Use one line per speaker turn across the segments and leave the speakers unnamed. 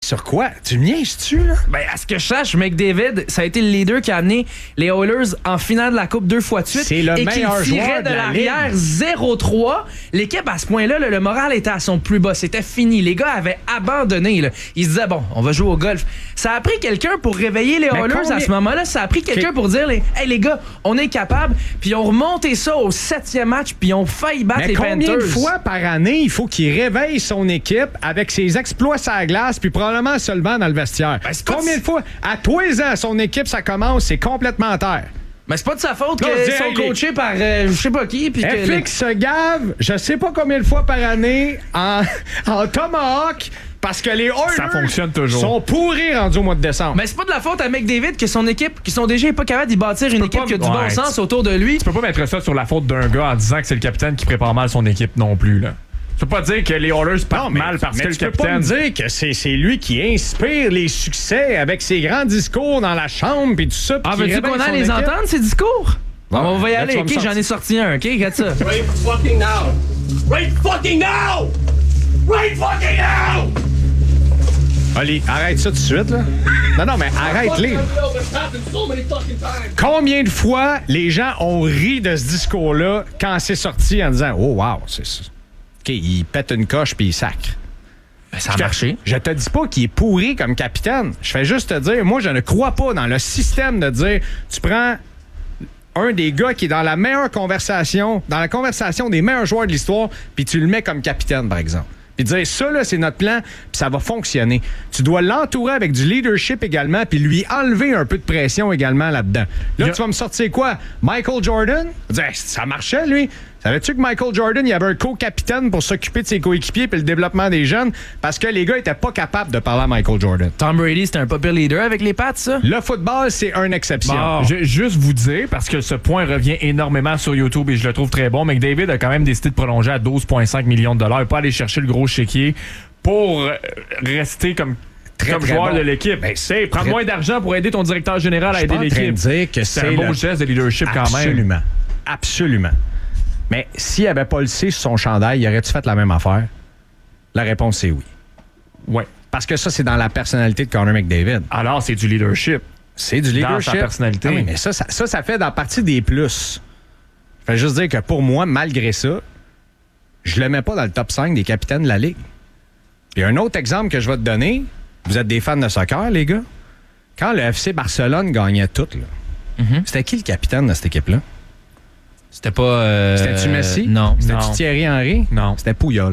sur quoi? Tu me niaises-tu, là?
Ben, à ce que je sache, McDavid, ça a été le leader qui a amené les Oilers en finale de la Coupe 2 fois de suite.
C'est le
et
meilleur
qui tirait
joueur de la
l'arrière
ligue.
0-3. L'équipe, à ce point-là, là, le moral était à son plus bas. C'était fini. Les gars avaient abandonné. Là. Ils se disaient, bon, on va jouer au golf. Ça a pris quelqu'un pour réveiller les Oilers à ce moment-là. Ça a pris quelqu'un pour dire, hey, les gars, on est capable. Puis ils ont remonté ça au 7e match, puis ils ont failli battre les Panthers.
Combien de fois par année il faut qu'il réveille son équipe avec ses exploits sur la glace, puis probablement seulement dans le vestiaire?
Ben,
Combien de fois? À tous les ans, son équipe, ça commence, c'est complètement à terre.
Mais c'est pas de sa faute
Non,
qu'ils sont coachés par je sais pas qui. Puis
FX se gave, je sais pas combien de fois par année, en Tomahawk, parce que les Oilers
ça fonctionne toujours.
Sont pourris rendus au mois de décembre.
Mais c'est pas de la faute à McDavid que son équipe, qui sont déjà pas capables d'y bâtir une équipe qui a du bon sens autour de lui.
Tu peux pas mettre ça sur la faute d'un gars en disant que c'est le capitaine qui prépare mal son équipe non plus, là. Tu peux pas dire que les Oilers partent mal parce que le capitaine...
tu peux pas me dire que c'est lui qui inspire les succès avec ses grands discours dans la chambre puis tout ça.
Ah, veux-tu qu'on aille les entendre, ces discours?
Ouais,
on va y
là,
aller, OK? J'en ai sorti un, OK? Regarde ça.
Right fucking now! Right fucking now! Right fucking now!
Allez, arrête ça tout de suite, là. Non, mais arrête-les. Combien de fois les gens ont ri de ce discours-là quand c'est sorti en disant « Oh, wow, c'est ça. » OK, il pète une coche puis il sacre.
Ben, ça a marché.
Je te dis pas qu'il est pourri comme capitaine. Je fais juste te dire, moi, je ne crois pas dans le système de dire tu prends un des gars qui est dans la meilleure conversation, dans la conversation des meilleurs joueurs de l'histoire, puis tu le mets comme capitaine, par exemple. Puis dire ça, là, c'est notre plan, puis ça va fonctionner. Tu dois l'entourer avec du leadership également, puis lui enlever un peu de pression également là-dedans. Là, tu vas me sortir quoi? Michael Jordan? Ça marchait, lui. Savais-tu que Michael Jordan, il avait un co-capitaine pour s'occuper de ses coéquipiers puis le développement des jeunes parce que les gars étaient pas capables de parler à Michael Jordan?
Tom Brady, c'était un pas pire leader avec les Pats, ça?
Le football, c'est une exception.
Bon, je vais juste vous dire, parce que ce point revient énormément sur YouTube et je le trouve très bon, McDavid a quand même décidé de prolonger à 12,5 millions de dollars et pas aller chercher le gros chéquier pour rester comme joueur
bon.
de l'équipe.
Ben,
c'est prendre moins d'argent pour aider ton directeur général à aider l'équipe.
Dire que
c'est un beau geste de leadership quand même.
Absolument. Absolument. Mais s'il avait pas le C sur son chandail, il aurait-tu fait la même affaire? La réponse, c'est oui.
Ouais.
Parce que ça, c'est dans la personnalité de Connor McDavid.
Alors, c'est du leadership.
C'est du leadership.
Dans sa personnalité.
Ah oui, mais ça fait dans partie des plus. Je vais juste dire que pour moi, malgré ça, je le mets pas dans le top 5 des capitaines de la Ligue. Puis un autre exemple que je vais te donner, vous êtes des fans de soccer, les gars? Quand le FC Barcelone gagnait tout, là, c'était qui le capitaine de cette équipe-là?
C'était pas...
C'était-tu Messi?
Non.
C'était-tu Thierry Henry?
Non.
C'était Puyol.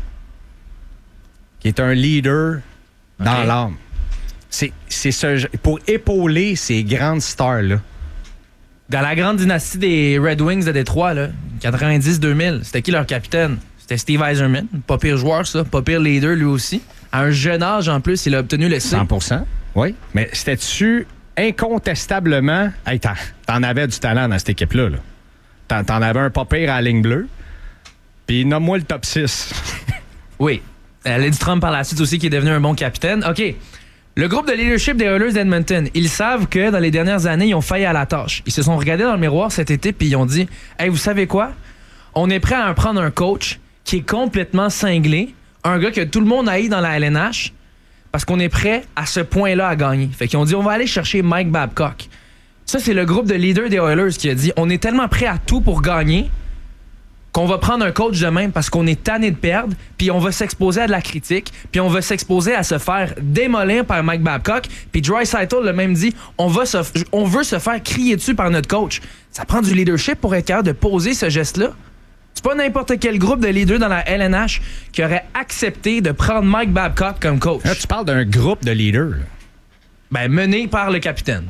Qui est un leader dans l'âme. C'est pour épauler ces grandes stars-là.
Dans la grande dynastie des Red Wings de Détroit, là, 90-2000, c'était qui leur capitaine? C'était Steve Yzerman. Pas pire joueur, ça. Pas pire leader, lui aussi. À un jeune âge, en plus, il a obtenu le C.
100%. Oui. Mais c'était-tu incontestablement... Hey, t'en avais du talent dans cette équipe-là, là. T'en avais un pas pire à la ligne bleue. Puis nomme-moi le top 6.
Oui. Lady Trump par la suite aussi qui est devenu un bon capitaine. OK. Le groupe de leadership des Oilers d'Edmonton, ils savent que dans les dernières années, ils ont failli à la tâche. Ils se sont regardés dans le miroir cet été puis ils ont dit « Hey, vous savez quoi? On est prêt à prendre un coach qui est complètement cinglé, un gars que tout le monde haït dans la LNH, parce qu'on est prêt à ce point-là à gagner. » Fait qu'ils ont dit « On va aller chercher Mike Babcock. » Ça, c'est le groupe de leaders des Oilers qui a dit « On est tellement prêt à tout pour gagner qu'on va prendre un coach de même parce qu'on est tanné de perdre, puis on va s'exposer à de la critique, puis on va s'exposer à se faire démolir par Mike Babcock. » Puis Draisaitl l'a même dit « On veut se faire crier dessus par notre coach. » Ça prend du leadership pour être capable de poser ce geste-là. C'est pas n'importe quel groupe de leaders dans la LNH qui aurait accepté de prendre Mike Babcock comme coach.
Là, tu parles d'un groupe de leaders. Là.
Ben, mené par le capitaine.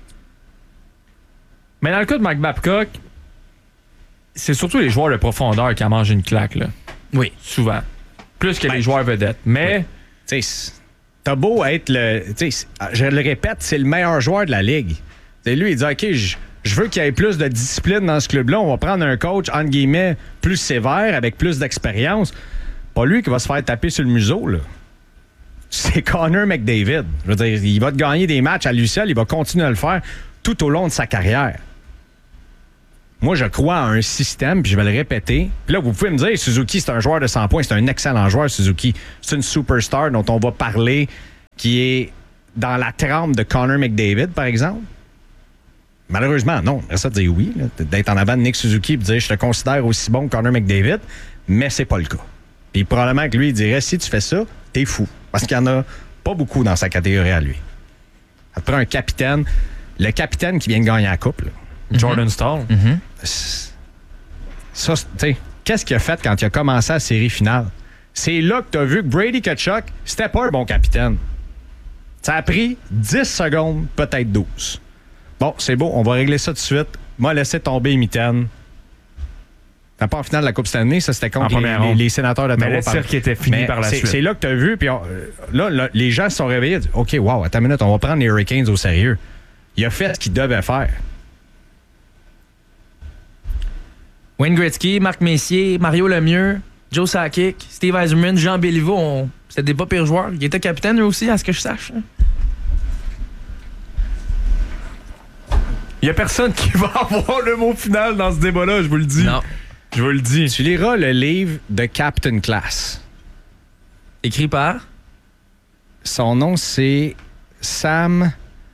Mais dans le cas de Mike Babcock, c'est surtout les joueurs de profondeur qui en mangent une claque, là.
Oui.
Souvent. Plus que les joueurs vedettes. Mais...
Tu sais, t'as beau être le... Tu sais, je le répète, c'est le meilleur joueur de la Ligue. T'sais, lui, il dit, OK, je veux qu'il y ait plus de discipline dans ce club-là. On va prendre un coach, entre guillemets, plus sévère, avec plus d'expérience. Pas lui qui va se faire taper sur le museau, là. C'est Connor McDavid. Je veux dire, il va te gagner des matchs à lui seul. Il va continuer à le faire tout au long de sa carrière. Moi, je crois à un système, puis je vais le répéter. Puis là, vous pouvez me dire, Suzuki, c'est un joueur de 100 points. C'est un excellent joueur, Suzuki. C'est une superstar dont on va parler qui est dans la trempe de Connor McDavid, par exemple? Malheureusement, non. On ça de dire oui, là, d'être en avant de Nick Suzuki et de dire je te considère aussi bon que Connor McDavid, mais c'est pas le cas. Puis probablement que lui, il dirait si tu fais ça, t'es fou. Parce qu'il y en a pas beaucoup dans sa catégorie à lui. Ça te prend un capitaine, le capitaine qui vient de gagner la coupe, là.
Jordan Staal.
Ça, tu sais, qu'est-ce qu'il a fait quand il a commencé la série finale? C'est là que tu as vu que Brady Tkachuk, c'était pas un bon capitaine. Ça a pris 10 secondes, peut-être 12. Bon, c'est beau, on va régler ça tout de suite. M'a laissé tomber Mitaine. T'as pas en finale de la Coupe Stanley, ça c'était contre les sénateurs d'Ottawa.
Mais le cirque était fini par la suite.
C'est là que tu as vu, puis là, les gens se sont réveillés. OK, wow, attends une minute, on va prendre les Hurricanes au sérieux. Il a fait ce qu'il devait faire.
Wayne Gretzky, Marc Messier, Mario Lemieux, Joe Sakic, Steve Yzerman, Jean Béliveau, c'était des pas pires joueurs. Ils étaient capitaines eux aussi, à ce que je sache.
Il n'y a personne qui va avoir le mot final dans ce débat-là, je vous le dis.
Non.
Je vous le dis.
Tu liras le livre de Captain Class.
Écrit par?
Son nom, c'est Sam...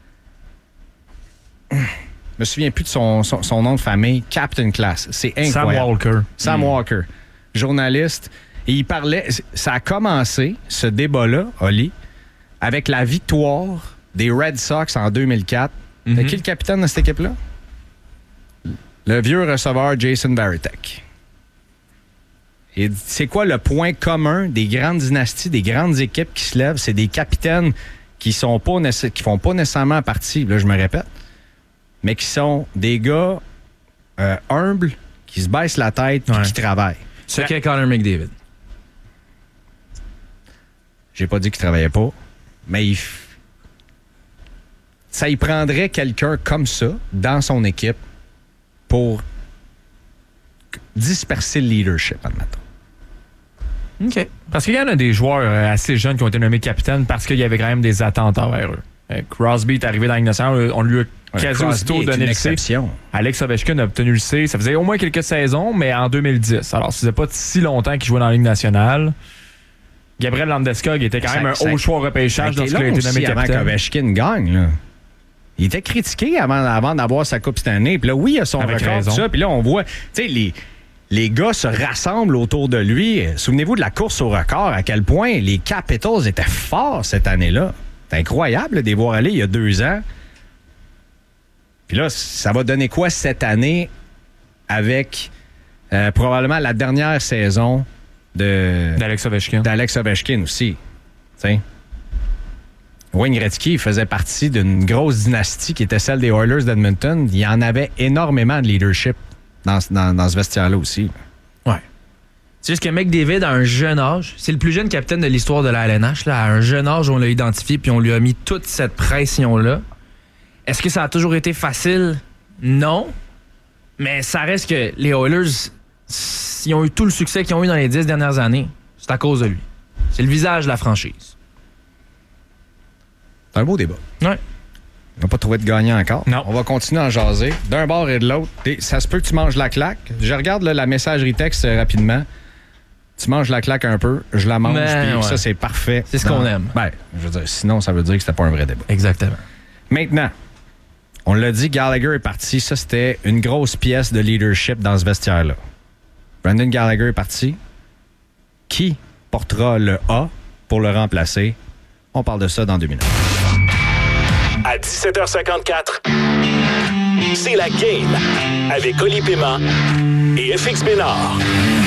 Je me souviens plus de son nom de famille. Captain Class. C'est incroyable. Sam Walker. Journaliste. Et il parlait... Ça a commencé, ce débat-là, Oli, avec la victoire des Red Sox en 2004. C'était qui le capitaine de cette équipe-là? Le vieux receveur Jason Varitek. Et c'est quoi le point commun des grandes dynasties, des grandes équipes qui se lèvent? C'est des capitaines qui font pas nécessairement partie, là je me répète, mais qui sont des gars humbles, qui se baissent la tête et qui travaillent.
Ce qu'est Connor McDavid.
J'ai pas dit qu'il travaillait pas, mais ça y prendrait quelqu'un comme ça dans son équipe pour disperser le leadership, admettons.
OK.
Parce qu'il y en a des joueurs assez jeunes qui ont été nommés capitaines parce qu'il y avait quand même des attentes envers eux. Crosby est arrivé dans la Ligue nationale, on lui a quasi aussitôt donné le C. Alex Ovechkin a obtenu le C. Ça faisait au moins quelques saisons, mais en 2010. Alors, ça faisait pas si longtemps qu'il jouait dans la Ligue nationale. Gabriel Landeskog était quand même un haut choix au repêchage lorsqu'il a été nommé capitaine.
Avant qu'Ovechkin gagne, là. Il était critiqué avant d'avoir sa Coupe cette année. Puis là, oui, il a son record, tout ça. Puis là, on voit, tu sais, les gars se rassemblent autour de lui. Souvenez-vous de la course au record, à quel point les Capitals étaient forts cette année-là. C'est incroyable de les voir aller il y a 2 ans. Puis là, ça va donner quoi cette année avec probablement la dernière saison
d'Alex
Ovechkin aussi. T'sais. Wayne Gretzky faisait partie d'une grosse dynastie qui était celle des Oilers d'Edmonton. Il y en avait énormément de leadership dans ce vestiaire-là aussi.
Ouais. C'est juste que McDavid, à un jeune âge, c'est le plus jeune capitaine de l'histoire de la LNH. Là, à un jeune âge, on l'a identifié puis on lui a mis toute cette pression-là. Est-ce que ça a toujours été facile? Non. Mais ça reste que les Oilers, ils ont eu tout le succès qu'ils ont eu dans les 10 dernières années. C'est à cause de lui. C'est le visage de la franchise.
C'est un beau débat.
Ouais.
On n'a pas trouvé de gagnant encore.
Non.
On va continuer à en jaser. D'un bord et de l'autre. Ça se peut que tu manges la claque. Je regarde là, la messagerie texte rapidement. Tu manges la claque un peu, je la mange, puis ça, c'est parfait.
C'est ce qu'on aime.
Ben, je veux dire, sinon, ça veut dire que c'était pas un vrai débat.
Exactement.
Maintenant, on l'a dit, Gallagher est parti. Ça, c'était une grosse pièce de leadership dans ce vestiaire-là. Brendan Gallagher est parti. Qui portera le A pour le remplacer? On parle de ça dans 2 minutes.
À 17h54, c'est la game avec Oli Paiement et FX Bénard.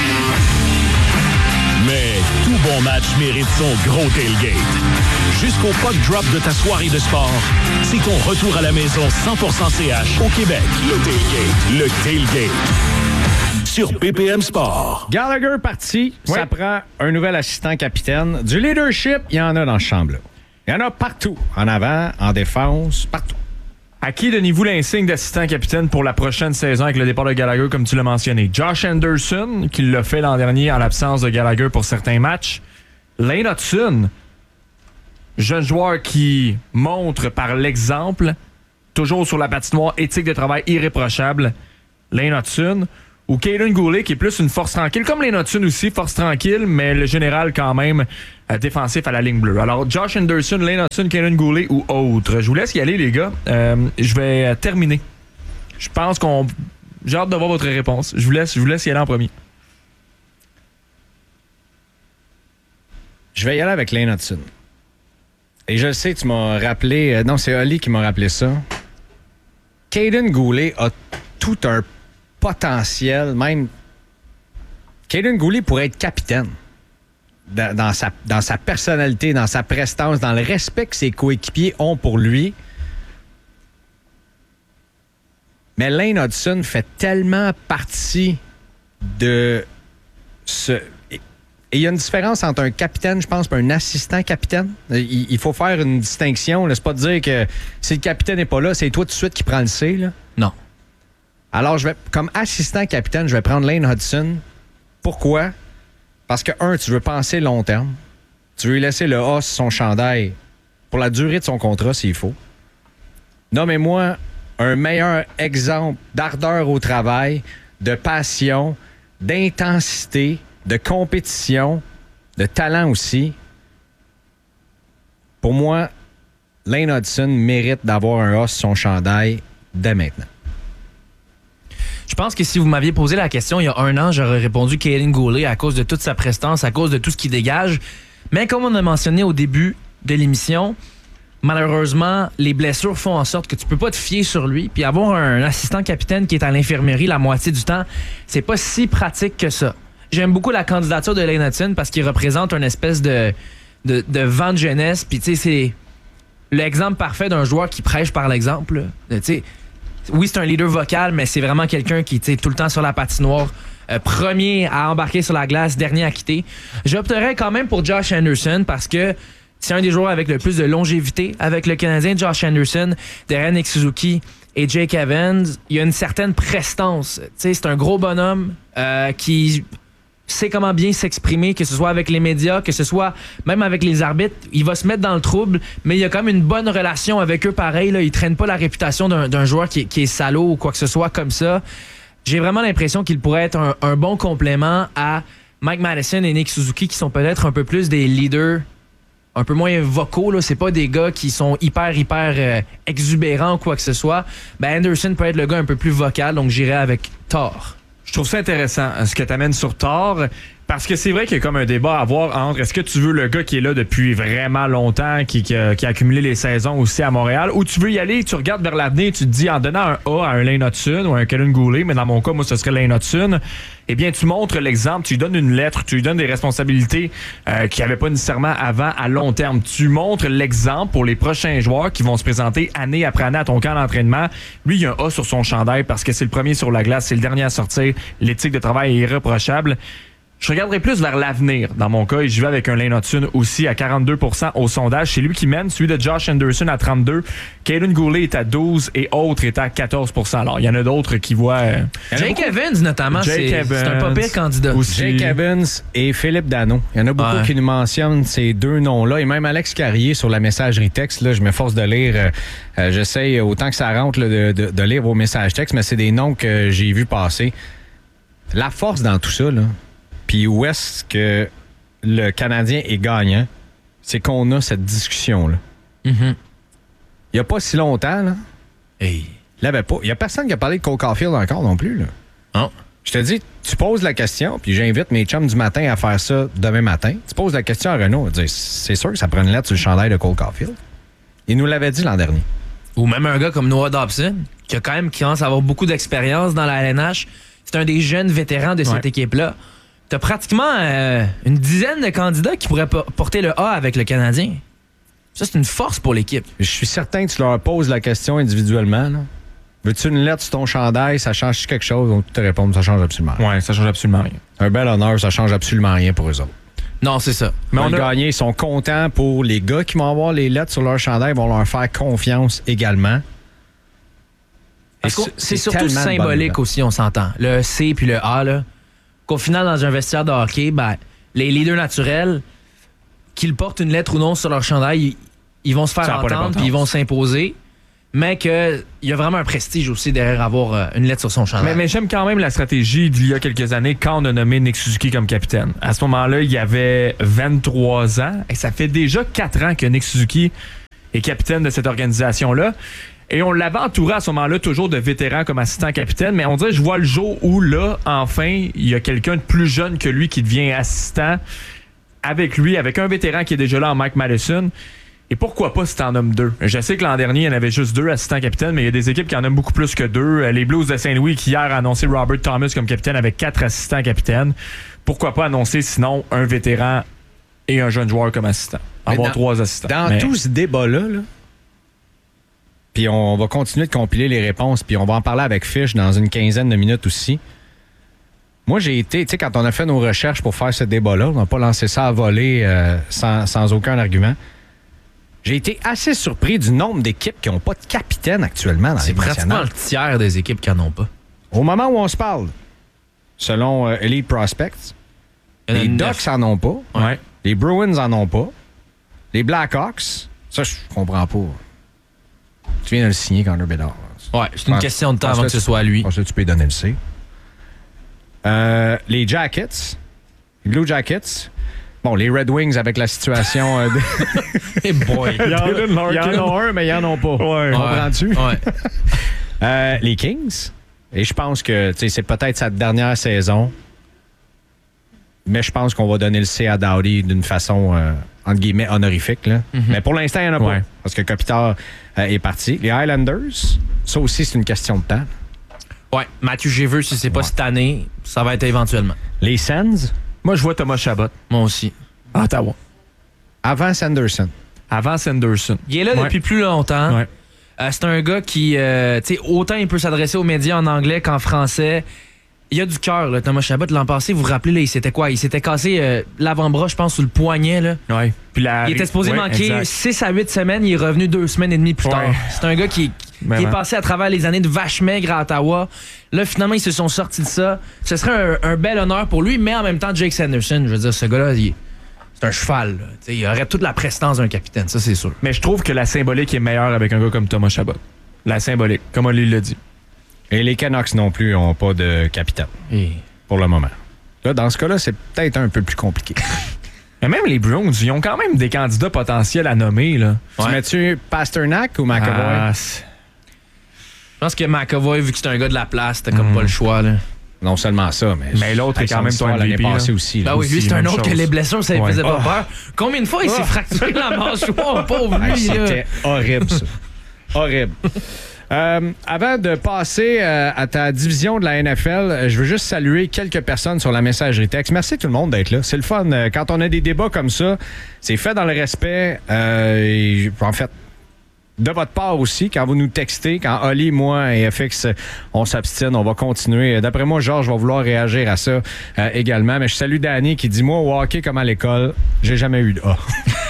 Mais tout bon match mérite son gros tailgate. Jusqu'au puck drop de ta soirée de sport, c'est ton retour à la maison 100% CH au Québec. Le tailgate. Sur BPM Sport.
Gallagher parti, ça prend un nouvel assistant capitaine. Du leadership, il y en a dans ce chambre-là. Il y en a partout. En avant, en défense, partout.
À qui donnez-vous l'insigne d'assistant capitaine pour la prochaine saison avec le départ de Gallagher, comme tu l'as mentionné? Josh Anderson, qui l'a fait l'an dernier en l'absence de Gallagher pour certains matchs. Lane Hutson, jeune joueur qui montre par l'exemple, toujours sur la patinoire, éthique de travail irréprochable. Lane Hutson. Ou Caden Goulet, qui est plus une force tranquille, comme Lane Hutson aussi, force tranquille, mais le général quand même défensifs à la ligne bleue. Alors, Josh Anderson, Lane Hudson, Kaiden Guhle ou autre. Je vous laisse y aller, les gars. Je vais terminer. Je pense qu'on... J'ai hâte de voir votre réponse. Je vous laisse y aller en premier.
Je vais y aller avec Lane Hudson. Et je le sais, tu m'as rappelé... non, c'est Oli qui m'a rappelé ça. Kaiden Guhle a tout un potentiel, même... Kaiden Guhle pourrait être capitaine. Dans sa personnalité, dans sa prestance, dans le respect que ses coéquipiers ont pour lui. Mais Lane Hudson fait tellement partie de ce... Et il y a une différence entre un capitaine, je pense, et un assistant capitaine. Il faut faire une distinction. C'est pas de dire que si le capitaine n'est pas là, c'est toi tout de suite qui prends le C. Là.
Non.
Alors, comme assistant capitaine, je vais prendre Lane Hudson. Pourquoi? Parce que, tu veux penser long terme. Tu veux lui laisser le A sur son chandail pour la durée de son contrat, s'il faut. Nommez-moi un meilleur exemple d'ardeur au travail, de passion, d'intensité, de compétition, de talent aussi. Pour moi, Lane Hudson mérite d'avoir un A sur son chandail dès maintenant.
Je pense que si vous m'aviez posé la question il y a 1 an, j'aurais répondu Kaiden Guhle à cause de toute sa prestance, à cause de tout ce qu'il dégage. Mais comme on a mentionné au début de l'émission, malheureusement, les blessures font en sorte que tu peux pas te fier sur lui. Puis avoir un assistant capitaine qui est à l'infirmerie la moitié du temps, c'est pas si pratique que ça. J'aime beaucoup la candidature de Lane Hudson parce qu'il représente une espèce de vent de jeunesse. Puis tu sais, c'est l'exemple parfait d'un joueur qui prêche par l'exemple. Tu sais, oui, c'est un leader vocal, mais c'est vraiment quelqu'un qui est tout le temps sur la patinoire. Premier à embarquer sur la glace, dernier à quitter. J'opterais quand même pour Josh Anderson parce que c'est un des joueurs avec le plus de longévité avec le Canadien. Josh Anderson, derrière Nick Suzuki et Jake Evans, il y a une certaine prestance. C'est un gros bonhomme qui sait comment bien s'exprimer, que ce soit avec les médias, que ce soit même avec les arbitres. Il va se mettre dans le trouble, mais il y a quand même une bonne relation avec eux pareil. Là. Il traîne pas la réputation d'un joueur qui est salaud ou quoi que ce soit comme ça. J'ai vraiment l'impression qu'il pourrait être un bon complément à Mike Matheson et Nick Suzuki qui sont peut-être un peu plus des leaders un peu moins vocaux. Là. C'est pas des gars qui sont hyper exubérants ou quoi que ce soit. Ben Anderson peut être le gars un peu plus vocal, donc j'irai avec Thor.
Je trouve ça intéressant ce que tu amènes sur Thor, parce que c'est vrai qu'il y a comme un débat à avoir entre est-ce que tu veux le gars qui est là depuis vraiment longtemps, qui a accumulé les saisons aussi à Montréal, ou tu veux y aller, tu regardes vers l'avenir, tu te dis en donnant un A à un Lane Hudson ou un Kaiden Guhle, mais dans mon cas, moi, ce serait Lane Hudson, eh bien, tu montres l'exemple, tu lui donnes une lettre, tu lui donnes des responsabilités qu'il n'y avait pas nécessairement avant à long terme. Tu montres l'exemple pour les prochains joueurs qui vont se présenter année après année à ton camp d'entraînement. Lui, il y a un A sur son chandail parce que c'est le premier sur la glace, c'est le dernier à sortir, l'éthique de travail est irréprochable. Je regarderai plus vers l'avenir dans mon cas et je vais avec un Lane Hudson aussi à 42% au sondage. C'est lui qui mène, celui de Josh Anderson à 32%. Kaiden Guhle est à 12% et autres est à 14%. Alors, il y en a d'autres qui voient...
Jake Evans, notamment, c'est un pas pire candidat.
Aussi. Jake Evans et Philippe Dano. Il y en a beaucoup qui nous mentionnent ces deux noms-là. Et même Alex Carrier sur la messagerie texte, là, je m'efforce de lire. J'essaie autant que ça rentre là, de lire vos messages textes, mais c'est des noms que j'ai vus passer. La force dans tout ça, là, puis où est-ce que le Canadien est gagnant, c'est qu'on a cette discussion-là.
Mm-hmm.
Il n'y a pas si longtemps, là.
Hey.
Il n'y a personne qui a parlé de Cole Caulfield encore non plus, là.
Oh.
Je te dis, tu poses la question, puis j'invite mes chums du matin à faire ça demain matin. Tu poses la question à Renaud, à dire, c'est sûr que ça prend une lettre sur le chandail de Cole Caulfield. Il nous l'avait dit l'an dernier.
Ou même un gars comme Noah Dobson, qui commence à avoir beaucoup d'expérience dans la LNH. C'est un des jeunes vétérans de cette équipe-là. T'as pratiquement une dizaine de candidats qui pourraient porter le A avec le Canadien. Ça, c'est une force pour l'équipe.
Je suis certain que tu leur poses la question individuellement. Là. Veux-tu une lettre sur ton chandail? Ça change quelque chose? Donc, tu te réponds, ça change absolument rien.
Ouais, ça change absolument rien.
Un bel honneur, ça change absolument rien pour eux autres.
Non, c'est ça.
Mais on a gagné, ils sont contents pour les gars qui vont avoir les lettres sur leur chandail, ils vont leur faire confiance également.
Parce que c'est surtout symbolique aussi, on s'entend. Le C puis le A, là. Qu'au final, dans un vestiaire de hockey, ben, les leaders naturels, qu'ils portent une lettre ou non sur leur chandail, ils vont se faire entendre puis ils vont s'imposer. mais qu'il y a vraiment un prestige aussi derrière avoir une lettre sur son chandail.
Mais j'aime quand même la stratégie d'il y a quelques années quand on a nommé Nick Suzuki comme capitaine. À ce moment-là, il y avait 23 ans et ça fait déjà 4 ans que Nick Suzuki est capitaine de cette organisation-là. Et on l'avait entouré à ce moment-là toujours de vétérans comme assistant capitaine, mais on dirait je vois le jour où là, enfin, il y a quelqu'un de plus jeune que lui qui devient assistant avec lui, avec un vétéran qui est déjà là en Mike Madison. Et pourquoi pas si t'en nommes 2? Je sais que l'an dernier, il y en avait juste 2 assistants capitaines, mais il y a des équipes qui en nomment beaucoup plus que 2. Les Blues de Saint-Louis qui hier a annoncé Robert Thomas comme capitaine avec 4 assistants capitaines. Pourquoi pas annoncer sinon un vétéran et un jeune joueur comme assistant? Avoir 3 assistants.
Dans tout ce débat-là, puis on va continuer de compiler les réponses, puis on va en parler avec Fish dans une quinzaine de minutes aussi. Moi, j'ai été, tu sais, quand on a fait nos recherches pour faire ce débat-là, on n'a pas lancé ça à voler sans aucun argument. J'ai été assez surpris du nombre d'équipes qui n'ont pas de capitaine actuellement dans les
C'est pratiquement le tiers des équipes qui n'en ont pas.
Au moment où on se parle, selon Elite Prospects, les Ducks en ont pas.
Ouais.
Les Bruins en ont pas. Les Blackhawks, ça, je comprends pas. Tu viens de le signer, Connor Bedard.
Ouais, c'est une question de temps avant que ce soit à lui.
Je pense que tu peux lui donner le C. Les Jackets, les Blue Jackets. Bon, les Red Wings avec la situation.
Hey boy.
Il y en a un, mais ils en ont pas.
Ouais.
Comprends-tu?
Ouais.
Les Kings. Et je pense que c'est peut-être sa dernière saison. Mais je pense qu'on va donner le C à Doughty d'une façon, entre guillemets, honorifique. Là.
Mm-hmm.
Mais pour l'instant, il n'y en a pas. Parce que Kopitar est parti. Les Highlanders, ça aussi, c'est une question de temps.
Ouais, Mathieu Géveux, si c'est pas cette année, ça va être éventuellement.
Les Sens,
Moi, je vois Thomas Chabot
Moi aussi.
à Ottawa.
avant Sanderson.
Avant Sanderson.
Il est là depuis plus longtemps.
Ouais.
C'est un gars qui, tu sais, autant il peut s'adresser aux médias en anglais qu'en français. Il y a du cœur, là. Thomas Chabot, l'an passé, vous vous rappelez, là, il s'était quoi? Il s'était cassé l'avant-bras, je pense, sous le poignet, là.
Ouais. Puis
Il était supposé manquer 6 à 8 semaines, il est revenu 2 semaines et demie plus tard.
Ouais.
C'est un gars qui est passé à travers les années de vache maigre à Ottawa. Là, finalement, ils se sont sortis de ça. Ce serait un bel honneur pour lui, mais en même temps, Jake Sanderson, je veux dire, ce gars-là, c'est un cheval. Il aurait toute la prestance d'un capitaine, ça, c'est sûr.
Mais je trouve que la symbolique est meilleure avec un gars comme Thomas Chabot. La symbolique, comme Oli l'a dit.
Et les Canucks non plus n'ont pas de capitaine pour le moment. Là, dans ce cas-là, c'est peut-être un peu plus compliqué.
Mais même les Browns, ils ont quand même des candidats potentiels à nommer. Là.
Tu mets-tu Pasternak ou McAvoy?
Je pense que McAvoy, vu que c'est un gars de la place, t'as comme pas le choix, là.
Non seulement ça, mais
l'autre est quand même
son
ton
l'année
MVP,
passée
là.
aussi.
Ben
là.
oui, lui, c'est un autre que les blessures, ça lui faisait pas peur. Combien de fois il s'est fracturé la mâchoire, pauvre lui, là?
C'était horrible, ça. Horrible. Avant de passer à ta division de la NFL, je veux juste saluer quelques personnes sur la messagerie texte. Merci tout le monde d'être là. C'est le fun. Quand on a des débats comme ça, c'est fait dans le respect. En fait, de votre part aussi, quand vous nous textez, quand Oli, moi et FX, on s'abstient, on va continuer. D'après moi, Georges va vouloir réagir à ça également. Mais je salue Danny qui dit, moi, au hockey comme à l'école, j'ai jamais eu de A.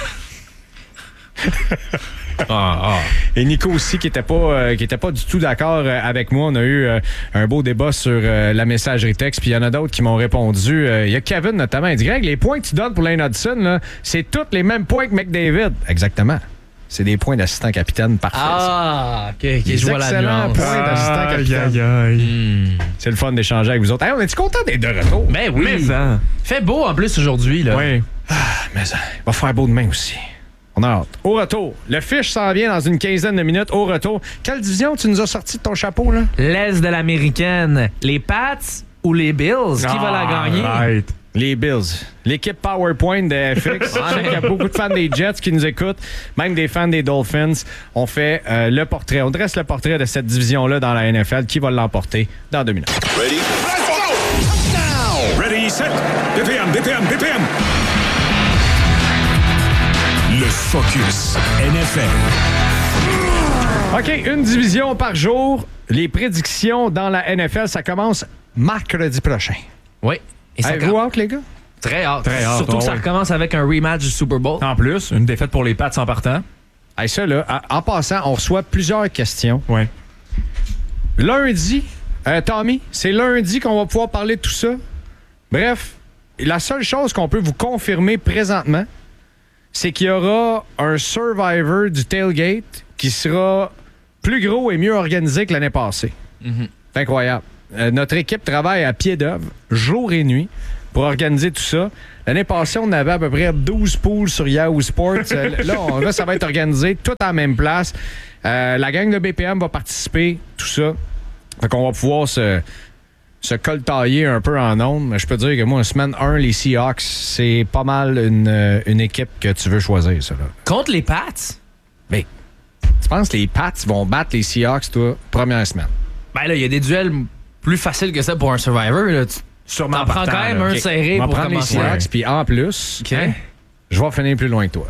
Et Nico aussi qui était pas du tout d'accord avec moi. On a eu un beau débat sur la messagerie texte, puis il y en a d'autres qui m'ont répondu. Il y a Kevin notamment, il dit Greg, les points que tu donnes pour Lane Hudson, là, c'est tous les mêmes points que McDavid. Exactement. C'est des points d'assistant capitaine parfaits.
Ah, OK, je vois la
excellents
nuance.
points d'assistant capitaine. C'est le fun d'échanger avec vous autres. Hey, on est-tu content d'être de retour?
Ben oui.
Mais ça.
Fait beau en plus aujourd'hui, là.
Oui.
Mais ça, il va faire beau demain aussi. On a hâte. Au retour, le fiche s'en vient dans une quinzaine de minutes. Au retour, quelle division tu nous as sorti de ton chapeau, là?
L'Est de l'Américaine. Les Pats ou les Bills? Qui va la gagner?
Right.
Les Bills. L'équipe PowerPoint de FX. Je sais qu'il y a beaucoup de fans des Jets qui nous écoutent, même des fans des Dolphins. On fait le portrait. On dresse le portrait de cette division-là dans la NFL. Qui va l'emporter dans 2 minutes?
Ready? Ready, set. BPM. Le Focus NFL.
OK, une division par jour. Les prédictions dans la NFL, ça commence mercredi prochain.
Oui. Et ça
Avez-vous hâte, les gars?
Très hâte.
Très hâte,
Surtout que ça recommence avec un rematch du Super Bowl.
En plus, une défaite pour les Pats en partant.
Hey, ça, là, en passant, on reçoit plusieurs questions.
Ouais.
Lundi, Tommy, c'est lundi qu'on va pouvoir parler de tout ça. Bref, la seule chose qu'on peut vous confirmer présentement, c'est qu'il y aura un Survivor du Tailgate qui sera plus gros et mieux organisé que l'année passée. C'est incroyable. Notre équipe travaille à pied d'œuvre, jour et nuit, pour organiser tout ça. L'année passée, on avait à peu près 12 poules sur Yahoo Sports. Là, ça va être organisé tout à la même place. La gang de BPM va participer, tout ça. Fait qu'on va pouvoir se coltailler un peu en ondes. Mais je peux dire que moi, en semaine 1, les Seahawks, c'est pas mal une équipe que tu veux choisir, ça. Là.
Contre les Pats?
Mais tu penses que les Pats vont battre les Seahawks, toi, première semaine?
Ben là, il y a des duels plus faciles que ça pour un Survivor. Là.
Sûrement
T'en prends quand même un serré
On va
pour
prendre les
commencer.
Seahawks, puis en plus, je vais finir plus loin que toi.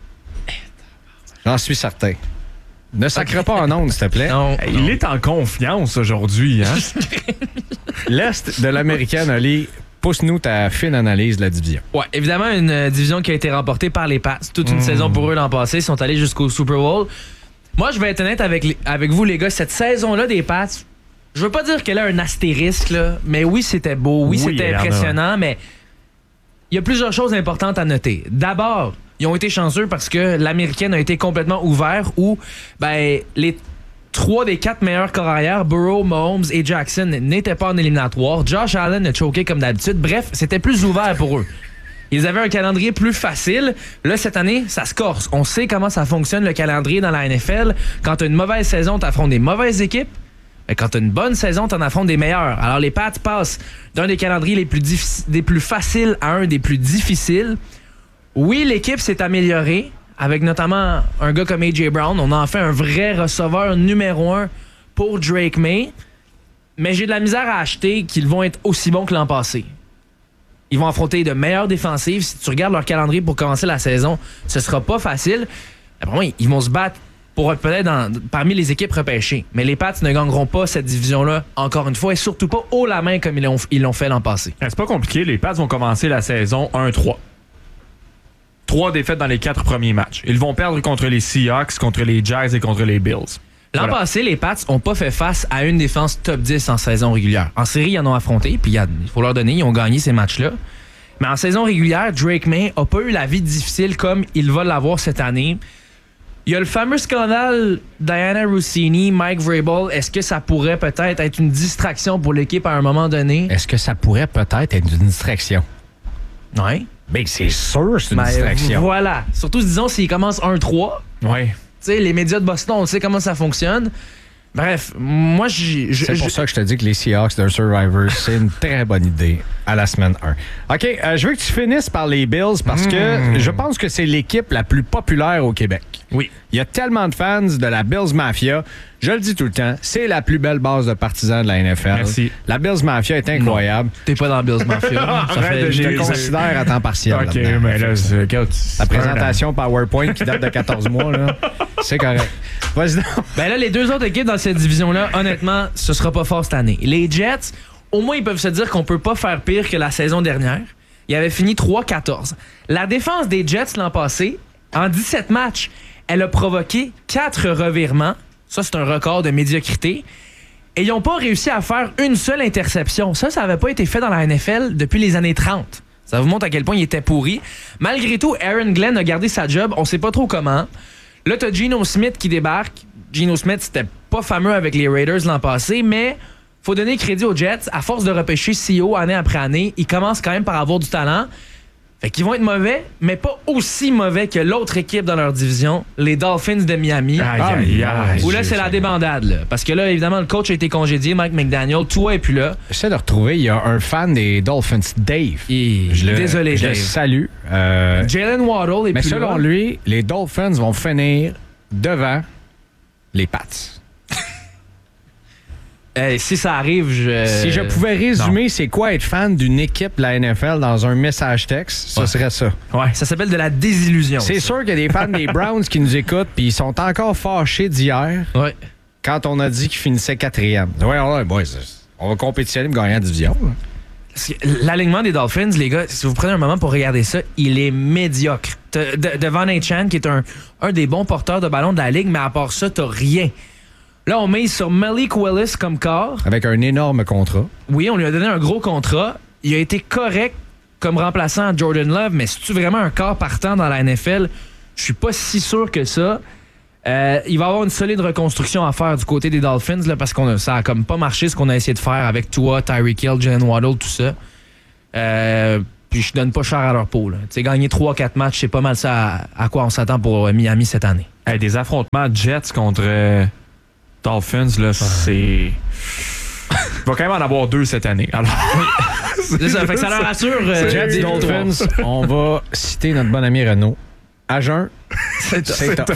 J'en suis certain. Ne sacre pas en ondes, s'il te plaît.
Non,
Il est en confiance aujourd'hui, hein?
L'Est de l'Américaine, Ali, pousse-nous ta fine analyse de la division.
Ouais, évidemment, une division qui a été remportée par les Pats. Toute une saison pour eux l'an passé. Ils sont allés jusqu'au Super Bowl. Moi, je vais être honnête avec vous, les gars. Cette saison-là des Pats, je veux pas dire qu'elle a un astérisque, là, mais oui, c'était beau. Oui,
Oui,
c'était
il y en a.
impressionnant, mais il y a plusieurs choses importantes à noter. D'abord, ils ont été chanceux parce que l'Américaine a été complètement ouverte où les 3 des 4 meilleurs corps arrière, Burrow, Mahomes et Jackson, n'étaient pas en éliminatoire. Josh Allen a choqué comme d'habitude. Bref, c'était plus ouvert pour eux. Ils avaient un calendrier plus facile. Là, cette année, ça se corse. On sait comment ça fonctionne, le calendrier dans la NFL. Quand tu as une mauvaise saison, tu affrontes des mauvaises équipes. Mais quand tu as une bonne saison, tu en affrontes des meilleures. Alors, les Pats passent d'un des calendriers des plus faciles à un des plus difficiles. Oui, l'équipe s'est améliorée, avec notamment un gars comme A.J. Brown. On a en fait un vrai receveur numéro 1 pour Drake May. Mais j'ai de la misère à acheter qu'ils vont être aussi bons que l'an passé. Ils vont affronter de meilleures défensives. Si tu regardes leur calendrier pour commencer la saison, ce sera pas facile. Après moi, ils vont se battre pour être peut-être parmi les équipes repêchées. Mais les Pats ne gagneront pas cette division-là, encore une fois, et surtout pas haut la main comme ils l'ont fait l'an passé.
C'est pas compliqué. Les Pats vont commencer la saison 1-3. 3 défaites dans les 4 premiers matchs. Ils vont perdre contre les Seahawks, contre les Jags et contre les Bills.
L'an passé, les Pats n'ont pas fait face à une défense top 10 en saison régulière. En série, ils en ont affronté, puis il faut leur donner, ils ont gagné ces matchs-là. Mais en saison régulière, Drake May n'a pas eu la vie difficile comme il va l'avoir cette année. Il y a le fameux scandale Diana Rossini, Mike Vrabel. Est-ce que ça pourrait peut-être être une distraction pour l'équipe à un moment donné?
Est-ce que ça pourrait peut-être être une distraction?
Oui.
Bien, c'est sûr, c'est une distraction.
Voilà. Surtout, disons, s'il commence 1-3.
Ouais.
Tu sais, les médias de Boston, on sait comment ça fonctionne. Bref, moi,
c'est pour ça que je te dis que les Seahawks d'un Survivor, c'est une très bonne idée à la semaine 1. OK, je veux que tu finisses par les Bills parce que je pense que c'est l'équipe la plus populaire au Québec.
Oui.
Il y a tellement de fans de la Bills Mafia. Je le dis tout le temps, c'est la plus belle base de partisans de la NFL.
Merci.
La Bills Mafia est incroyable.
T'es pas dans Bills Mafia. Ça fait
Je te considère à temps partiel.
OK,
là-dedans.
mais là,
La présentation PowerPoint qui date de 14 mois, là, c'est correct. Vas-y donc.
Ben là, les deux autres équipes dans cette division-là, honnêtement, ce sera pas fort cette année. Les Jets, au moins, ils peuvent se dire qu'on peut pas faire pire que la saison dernière. Ils avaient fini 3-14. La défense des Jets l'an passé, en 17 matchs, elle a provoqué 4 revirements. Ça, c'est un record de médiocrité. Et ils n'ont pas réussi à faire une seule interception. Ça n'avait pas été fait dans la NFL depuis les années 30. Ça vous montre à quel point il était pourri. Malgré tout, Aaron Glenn a gardé sa job. On sait pas trop comment. Là, t'as Geno Smith qui débarque. Geno Smith, c'était pas fameux avec les Raiders l'an passé, mais faut donner crédit aux Jets. À force de repêcher CEO année après année, ils commencent quand même par avoir du talent. Fait qu'ils vont être mauvais, mais pas aussi mauvais que l'autre équipe dans leur division, les Dolphins de Miami. Où là, c'est la débandade. Là. Parce que là, évidemment, le coach a été congédié, Mike McDaniel. Toi et puis là.
J'essaie de retrouver, il y a un fan des Dolphins, Dave.
Désolé,
je
Dave.
le salue.
Jalen Waddle et
mais
puis
selon
là,
lui, les Dolphins vont finir devant les Pats.
si ça arrive,
Si je pouvais résumer c'est quoi être fan d'une équipe de la NFL dans un message texte, ce serait ça.
Ouais, ça s'appelle de la désillusion.
C'est sûr qu'il y a des fans des Browns qui nous écoutent puis ils sont encore fâchés d'hier
Ouais.
quand on a dit qu'ils finissaient 4e. Ouais, boys, on va compétitionner pour gagner la division. Là.
L'alignement des Dolphins, les gars, si vous prenez un moment pour regarder ça, il est médiocre. Devon Achane, qui est un des bons porteurs de ballon de la Ligue, mais à part ça, t'as rien. Là, on mise sur Malik Willis comme corps.
Avec un énorme contrat.
Oui, on lui a donné un gros contrat. Il a été correct comme remplaçant à Jordan Love, mais c'est-tu vraiment un corps partant dans la NFL? Je suis pas si sûr que ça. Il va y avoir une solide reconstruction à faire du côté des Dolphins là, parce que ça a comme pas marché ce qu'on a essayé de faire avec Tua, Tyreek Hill, Jalen Waddle, tout ça. Puis je donne pas cher à leur peau. Gagner 3-4 matchs, c'est pas mal ça à quoi on s'attend pour Miami cette année.
Hey, des affrontements Jets contre Dolphins, là, c'est... Il va quand même en avoir 2 cette année. Alors...
c'est ça, fait que ça leur assure...
Jets, Dolphins, on va citer notre bon ami Renaud. À jeun, c'est tough.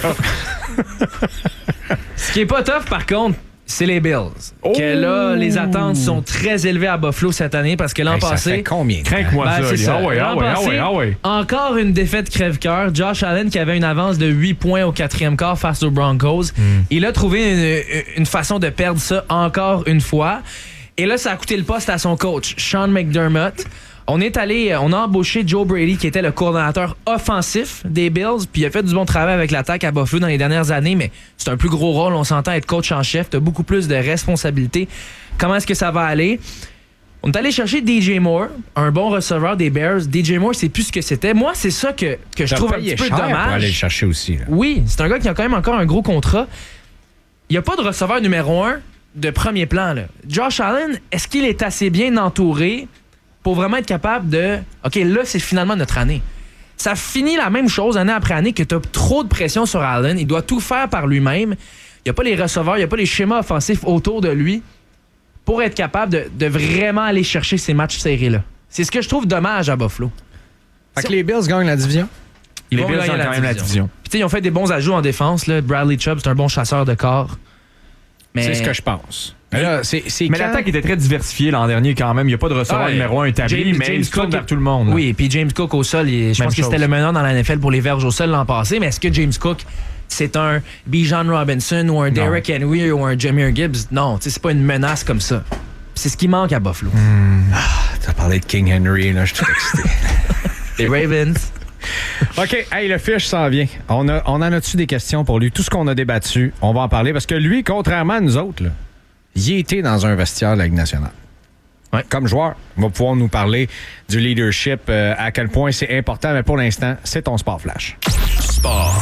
Ce qui est pas tough, par contre, c'est les Bills. Que là, les attentes sont très élevées à Buffalo cette année parce que l'an passé...
Ça fait combien de temps?
Crains-moi
c'est ça.
Ah ouais.
Encore une défaite crève-cœur. Josh Allen qui avait une avance de 8 points au 4e quart face aux Broncos. Il a trouvé une façon de perdre ça encore une fois. Et là, ça a coûté le poste à son coach, Sean McDermott. On a embauché Joe Brady, qui était le coordonnateur offensif des Bills, puis il a fait du bon travail avec l'attaque à Buffalo dans les dernières années, mais c'est un plus gros rôle, on s'entend être coach en chef, t'as beaucoup plus de responsabilités. Comment est-ce que ça va aller? On est allé chercher DJ Moore, un bon receveur des Bears. DJ Moore, c'est plus ce que c'était. Moi, c'est ça que je trouve un petit peu dommage.
Pour aller le chercher aussi. Là.
Oui, c'est un gars qui a quand même encore un gros contrat. Il n'y a pas de receveur numéro 1 de premier plan. Là. Josh Allen, est-ce qu'il est assez bien entouré pour vraiment être capable de... OK, là, c'est finalement notre année. Ça finit la même chose année après année que tu as trop de pression sur Allen. Il doit tout faire par lui-même. Il n'y a pas les receveurs, il n'y a pas les schémas offensifs autour de lui pour être capable de vraiment aller chercher ces matchs serrés-là. C'est ce que je trouve dommage à Buffalo.
Fait que les Bills gagnent la division.
Les Bills gagnent quand même la division.
Puis tu sais, ils ont fait des bons ajouts en défense. Là. Bradley Chubb, c'est un bon chasseur de corps. Mais...
C'est ce que je pense. Mais
l'attaque était très diversifiée l'an dernier quand même. Il n'y a pas de receveur numéro 1 établi, mais il se tourne vers tout le monde.
Oui, et puis James Cook au sol, je pense que c'était le meneur dans la NFL pour les verges au sol l'an passé. Mais est-ce que James Cook, c'est un Bijan Robinson ou un Derrick Henry ou un Jahmyr Gibbs? Non, c'est pas une menace comme ça. C'est ce qui manque à Buffalo.
T'as parlé de King Henry, là, je suis tout excité.
Les Ravens.
OK, hey, le fiche s'en vient. On en a-tu des questions pour lui? Tout ce qu'on a débattu, on va en parler parce que lui, contrairement à nous autres, là, il était dans un vestiaire de la Ligue nationale. Ouais. Comme joueur, il va pouvoir nous parler du leadership, à quel point c'est important, mais pour l'instant, c'est ton Sport Flash.
Sport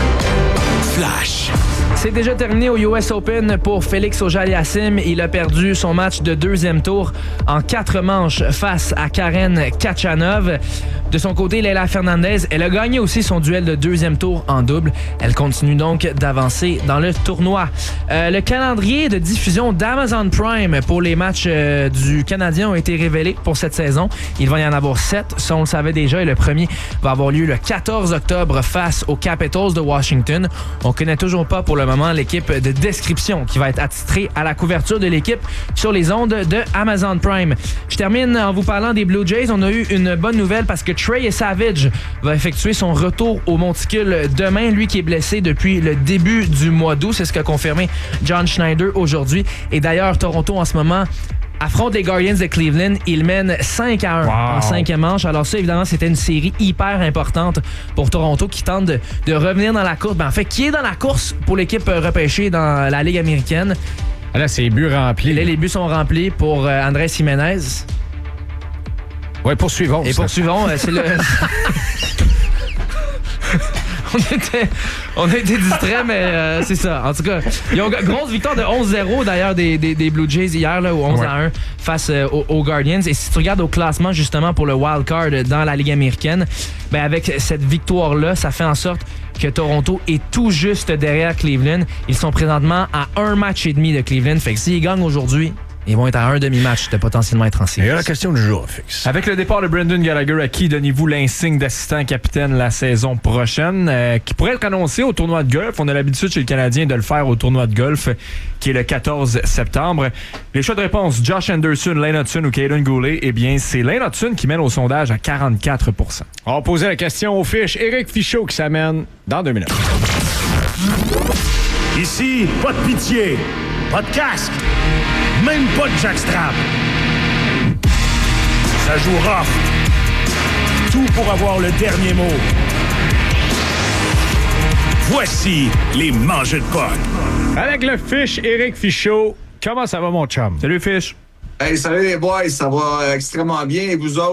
Flash.
C'est déjà terminé au US Open pour Félix Auger-Aliassime. Il a perdu son match de 2e tour en 4 manches face à Karen Khachanov. De son côté, Leila Fernandez, elle a gagné aussi son duel de 2e tour en double. Elle continue donc d'avancer dans le tournoi. Le calendrier de diffusion d'Amazon Prime pour les matchs du Canadien a été révélé pour cette saison. Il va y en avoir 7, ça on le savait déjà, et le premier va avoir lieu le 14 octobre face aux Capitals de Washington. On connaît toujours pas pour le moment l'équipe de description qui va être attitrée à la couverture de l'équipe sur les ondes de Amazon Prime. Je termine en vous parlant des Blue Jays. On a eu une bonne nouvelle parce que Trey Savage va effectuer son retour au monticule demain. Lui qui est blessé depuis le début du mois d'août. C'est ce qu'a confirmé John Schneider aujourd'hui. Et d'ailleurs, Toronto en ce moment affronte les Guardians de Cleveland. Ils mènent 5-1 en 5e manche. Alors ça, évidemment, c'était une série hyper importante pour Toronto qui tente de revenir dans la course. En fait, qui est dans la course pour l'équipe repêchée dans la Ligue américaine.
Là, c'est les buts remplis.
Là, les buts sont remplis pour Andrés Jiménez.
Oui, poursuivons.
Et poursuivons, c'est le... On a été distraits, mais c'est ça. En tout cas, ils ont grosse victoire de 11-0 d'ailleurs des Blue Jays hier, là, au 11-1 face aux Guardians. Et si tu regardes au classement justement pour le wild card dans la Ligue américaine, ben avec cette victoire-là, ça fait en sorte que Toronto est tout juste derrière Cleveland. Ils sont présentement à 1 match et demi de Cleveland. Fait que s'ils gagnent aujourd'hui, ils vont être à un demi-match de potentiellement être en série.
Il y a la question du jour, Fix.
Avec le départ de Brendan Gallagher, à qui donnez-vous l'insigne d'assistant capitaine la saison prochaine, qui pourrait être annoncé au tournoi de golf? On a l'habitude chez le Canadien de le faire au tournoi de golf, qui est le 14 septembre. Les choix de réponse, Josh Anderson, Lane Hudson ou Caden Goulet, eh bien, c'est Lane Hudson qui mène au sondage à 44 %.
On va poser la question au fiche. Éric Fichaud qui s'amène dans 2 minutes.
Ici, pas de pitié, pas de casque, même pas de jackstrap. Ça joue rough. Tout pour avoir le dernier mot. Voici les mangeux de potes.
Avec le fiche Éric Fichaud, comment ça va, mon chum?
Salut, Fiche.
Hey, salut les boys, ça va extrêmement bien, et vous autres?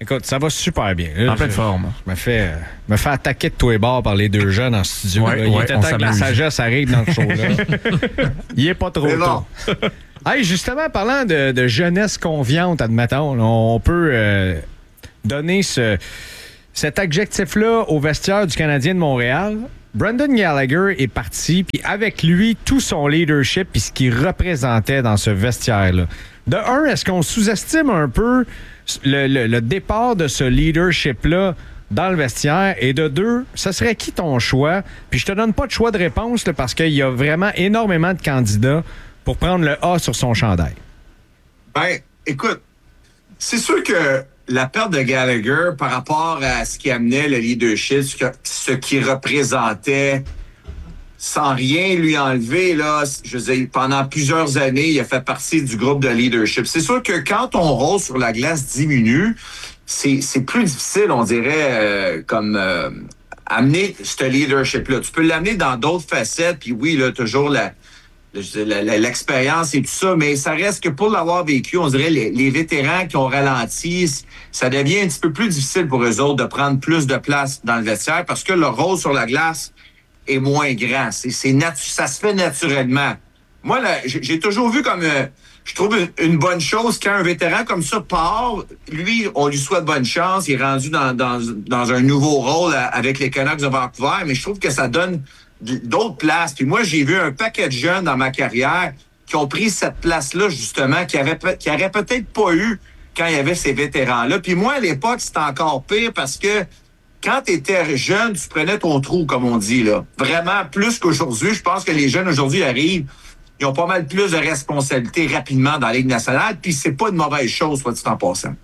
Écoute, ça va super bien.
En pleine forme.
Je me fais attaquer de tous les bords par les deux jeunes en studio.
Ouais,
là. Il était
on
temps que la
s'amuse.
sagesse arrive dans le show. Là. Il est pas trop
Mais
tôt.
bon.
Hey, justement, parlant de jeunesse conviante, admettons, là, on peut donner cet adjectif-là au vestiaire du Canadien de Montréal. Brendan Gallagher est parti, puis avec lui, tout son leadership puis ce qu'il représentait dans ce vestiaire-là. De un, est-ce qu'on sous-estime un peu le départ de ce leadership-là dans le vestiaire? Et de deux, ce serait qui ton choix? Puis je te donne pas de choix de réponse là, parce qu'il y a vraiment énormément de candidats pour prendre le A sur son chandail.
Ben, écoute, c'est sûr que la perte de Gallagher par rapport à ce qui amenait le leadership, ce qu'il représentait, sans rien lui enlever, là, je veux dire, pendant plusieurs années, il a fait partie du groupe de leadership. C'est sûr que quand ton rôle sur la glace diminue, c'est plus difficile, on dirait, amener ce leadership-là. Tu peux l'amener dans d'autres facettes, puis oui, là, toujours l'expérience et tout ça, mais ça reste que pour l'avoir vécu, on dirait les vétérans qui ont ralenti, ça devient un petit peu plus difficile pour eux autres de prendre plus de place dans le vestiaire parce que leur rôle sur la glace est moins grand. Ça se fait naturellement. Moi, là, j'ai toujours vu comme... je trouve une bonne chose quand un vétéran comme ça part. Lui, on lui souhaite bonne chance. Il est rendu dans un nouveau rôle avec les Canucks de Vancouver, mais je trouve que ça donne d'autres places. Puis moi, j'ai vu un paquet de jeunes dans ma carrière qui ont pris cette place-là, justement, qui n'auraient peut-être pas eu quand il y avait ces vétérans-là. Puis moi, à l'époque, c'était encore pire parce que quand tu étais jeune, tu prenais ton trou, comme on dit, là. Vraiment plus qu'aujourd'hui. Je pense que les jeunes aujourd'hui arrivent, ils ont pas mal plus de responsabilités rapidement dans la Ligue nationale, puis c'est pas une mauvaise chose, soit dit en passant.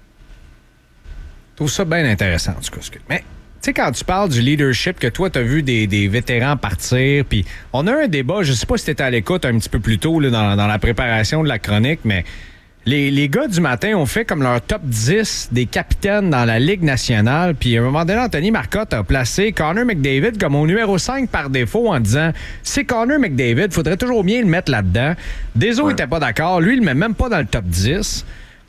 Je trouve ça bien intéressant, en tout cas. Mais, tu sais, quand tu parles du leadership, que toi, tu as vu des vétérans partir, puis on a un débat, je sais pas si tu étais à l'écoute un petit peu plus tôt là, dans la préparation de la chronique, mais les gars du matin ont fait comme leur top 10 des capitaines dans la Ligue nationale, puis à un moment donné, Anthony Marcotte a placé Connor McDavid comme au numéro 5 par défaut en disant « C'est Connor McDavid, faudrait toujours bien le mettre là-dedans. » Deso était pas d'accord, lui, il le met même pas dans le top 10.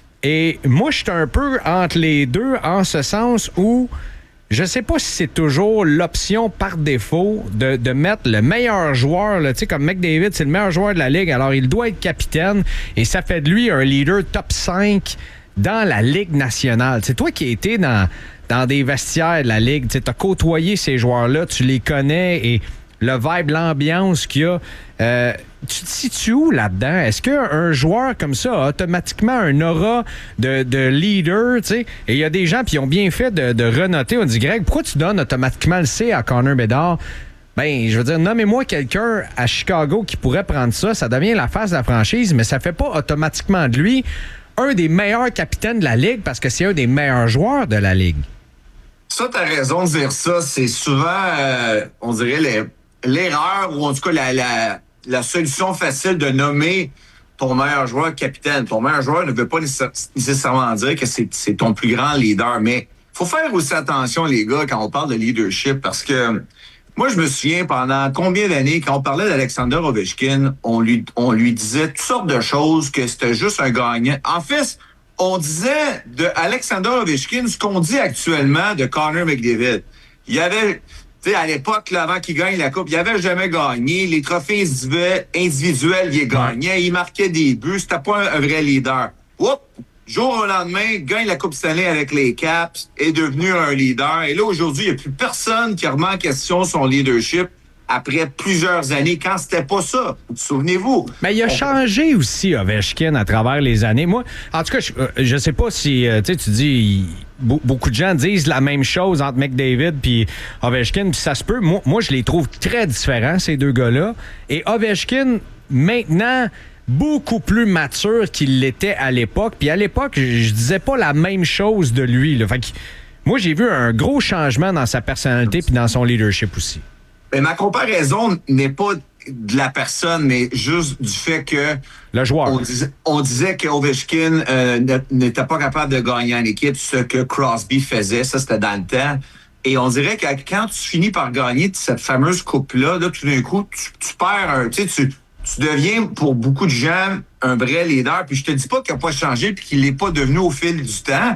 Et moi, je suis un peu entre les deux en ce sens où je sais pas si c'est toujours l'option par défaut de mettre le meilleur joueur, tu sais, comme McDavid, c'est le meilleur joueur de la Ligue, alors il doit être capitaine et ça fait de lui un leader top 5 dans la Ligue nationale. C'est toi qui as été dans des vestiaires de la Ligue, tu as côtoyé ces joueurs-là, tu les connais et le vibe, l'ambiance qu'il y a. Tu te situes où là-dedans? Est-ce qu'un joueur comme ça a automatiquement un aura de leader, tu sais? Et il y a des gens, puis ils ont bien fait de renoter. On dit, Greg, pourquoi tu donnes automatiquement le C à Connor Bedard? Ben, je veux dire, nommez-moi quelqu'un à Chicago qui pourrait prendre ça. Ça devient la face de la franchise, mais ça fait pas automatiquement de lui un des meilleurs capitaines de la Ligue parce que c'est un des meilleurs joueurs de la Ligue.
Ça, t'as raison de dire ça. C'est souvent, on dirait, l'erreur ou en tout cas la solution facile de nommer ton meilleur joueur capitaine. Ton meilleur joueur ne veut pas nécessairement dire que c'est ton plus grand leader. Mais faut faire aussi attention, les gars, quand on parle de leadership, parce que moi, je me souviens pendant combien d'années, quand on parlait d'Alexander Ovechkin, on lui disait toutes sortes de choses, que c'était juste un gagnant. En fait, on disait de Alexander Ovechkin ce qu'on dit actuellement de Connor McDavid. Il y avait... Tu sais, à l'époque, là, avant qu'il gagne la Coupe, il n'avait jamais gagné. Les trophées individuels, il gagnait. Il marquait des buts. C'était pas un vrai leader. Oups! Jour au lendemain, gagne la Coupe Stanley avec les Caps, est devenu un leader. Et là, aujourd'hui, il n'y a plus personne qui remet en question son leadership après plusieurs années, quand c'était pas ça. Souvenez-vous.
Mais il a changé aussi, Ovechkin, à travers les années. Moi, en tout cas, je sais pas si, tu dis, beaucoup de gens disent la même chose entre McDavid puis Ovechkin, puis ça se peut. Moi, je les trouve très différents, ces deux gars-là. Et Ovechkin, maintenant, beaucoup plus mature qu'il l'était à l'époque. Puis à l'époque, je disais pas la même chose de lui, là. Fait que, moi, j'ai vu un gros changement dans sa personnalité puis dans son leadership aussi.
Mais ma comparaison n'est pas de la personne, mais juste du fait que...
Le joueur.
On disait que Ovechkin n'était pas capable de gagner en équipe, ce que Crosby faisait. Ça, c'était dans le temps. Et on dirait que quand tu finis par gagner cette fameuse coupe-là, là, tout d'un coup, tu perds tu deviens, pour beaucoup de gens, un vrai leader. Puis je te dis pas qu'il n'a pas changé puis qu'il n'est pas devenu au fil du temps.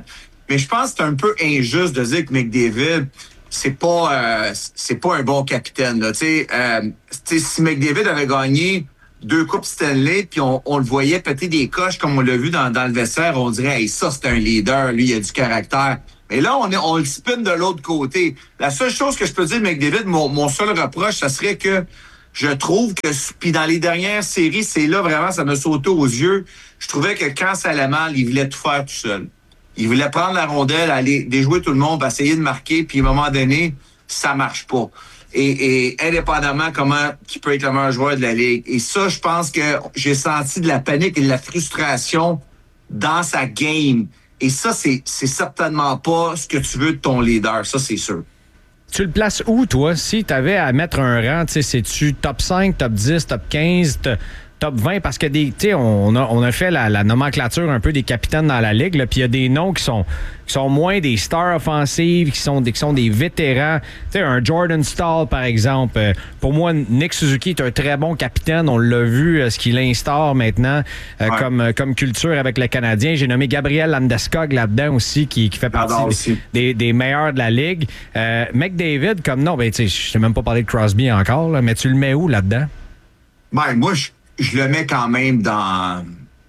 Mais je pense que c'est un peu injuste de dire que McDavid, c'est pas un bon capitaine. Là. Si McDavid avait gagné 2 coupes Stanley, puis on le voyait péter des coches comme on l'a vu dans le vestiaire, on dirait hey, ça, c'est un leader, lui, il a du caractère. Mais là, on le spin de l'autre côté. La seule chose que je peux dire de McDavid, mon seul reproche, ça serait que je trouve que, puis dans les dernières séries, c'est là vraiment, ça m'a sauté aux yeux. Je trouvais que quand ça allait mal, il voulait tout faire tout seul. Il voulait prendre la rondelle, aller déjouer tout le monde, essayer de marquer, puis à un moment donné, ça marche pas. Et indépendamment comment qui peut être le meilleur joueur de la Ligue. Et ça, je pense que j'ai senti de la panique et de la frustration dans sa game. Et ça, c'est certainement pas ce que tu veux de ton leader. Ça, c'est sûr.
Tu le places où, toi? Si tu avais à mettre un rang, c'est-tu top 5, top 10, top 15, top 20? Parce que on a fait la nomenclature un peu des capitaines dans la Ligue, puis il y a des noms qui sont moins des stars offensives, qui sont des vétérans. Tu sais, un Jordan Staal, par exemple. Pour moi, Nick Suzuki est un très bon capitaine. On l'a vu, ce qu'il instaure maintenant comme culture avec le Canadien. J'ai nommé Gabriel Landeskog là-dedans aussi, qui fait partie des meilleurs de la Ligue. McDavid, comme non, je t'ai même pas parlé de Crosby encore, là, mais tu le mets où là-dedans?
Ben, moi, je le mets quand même dans...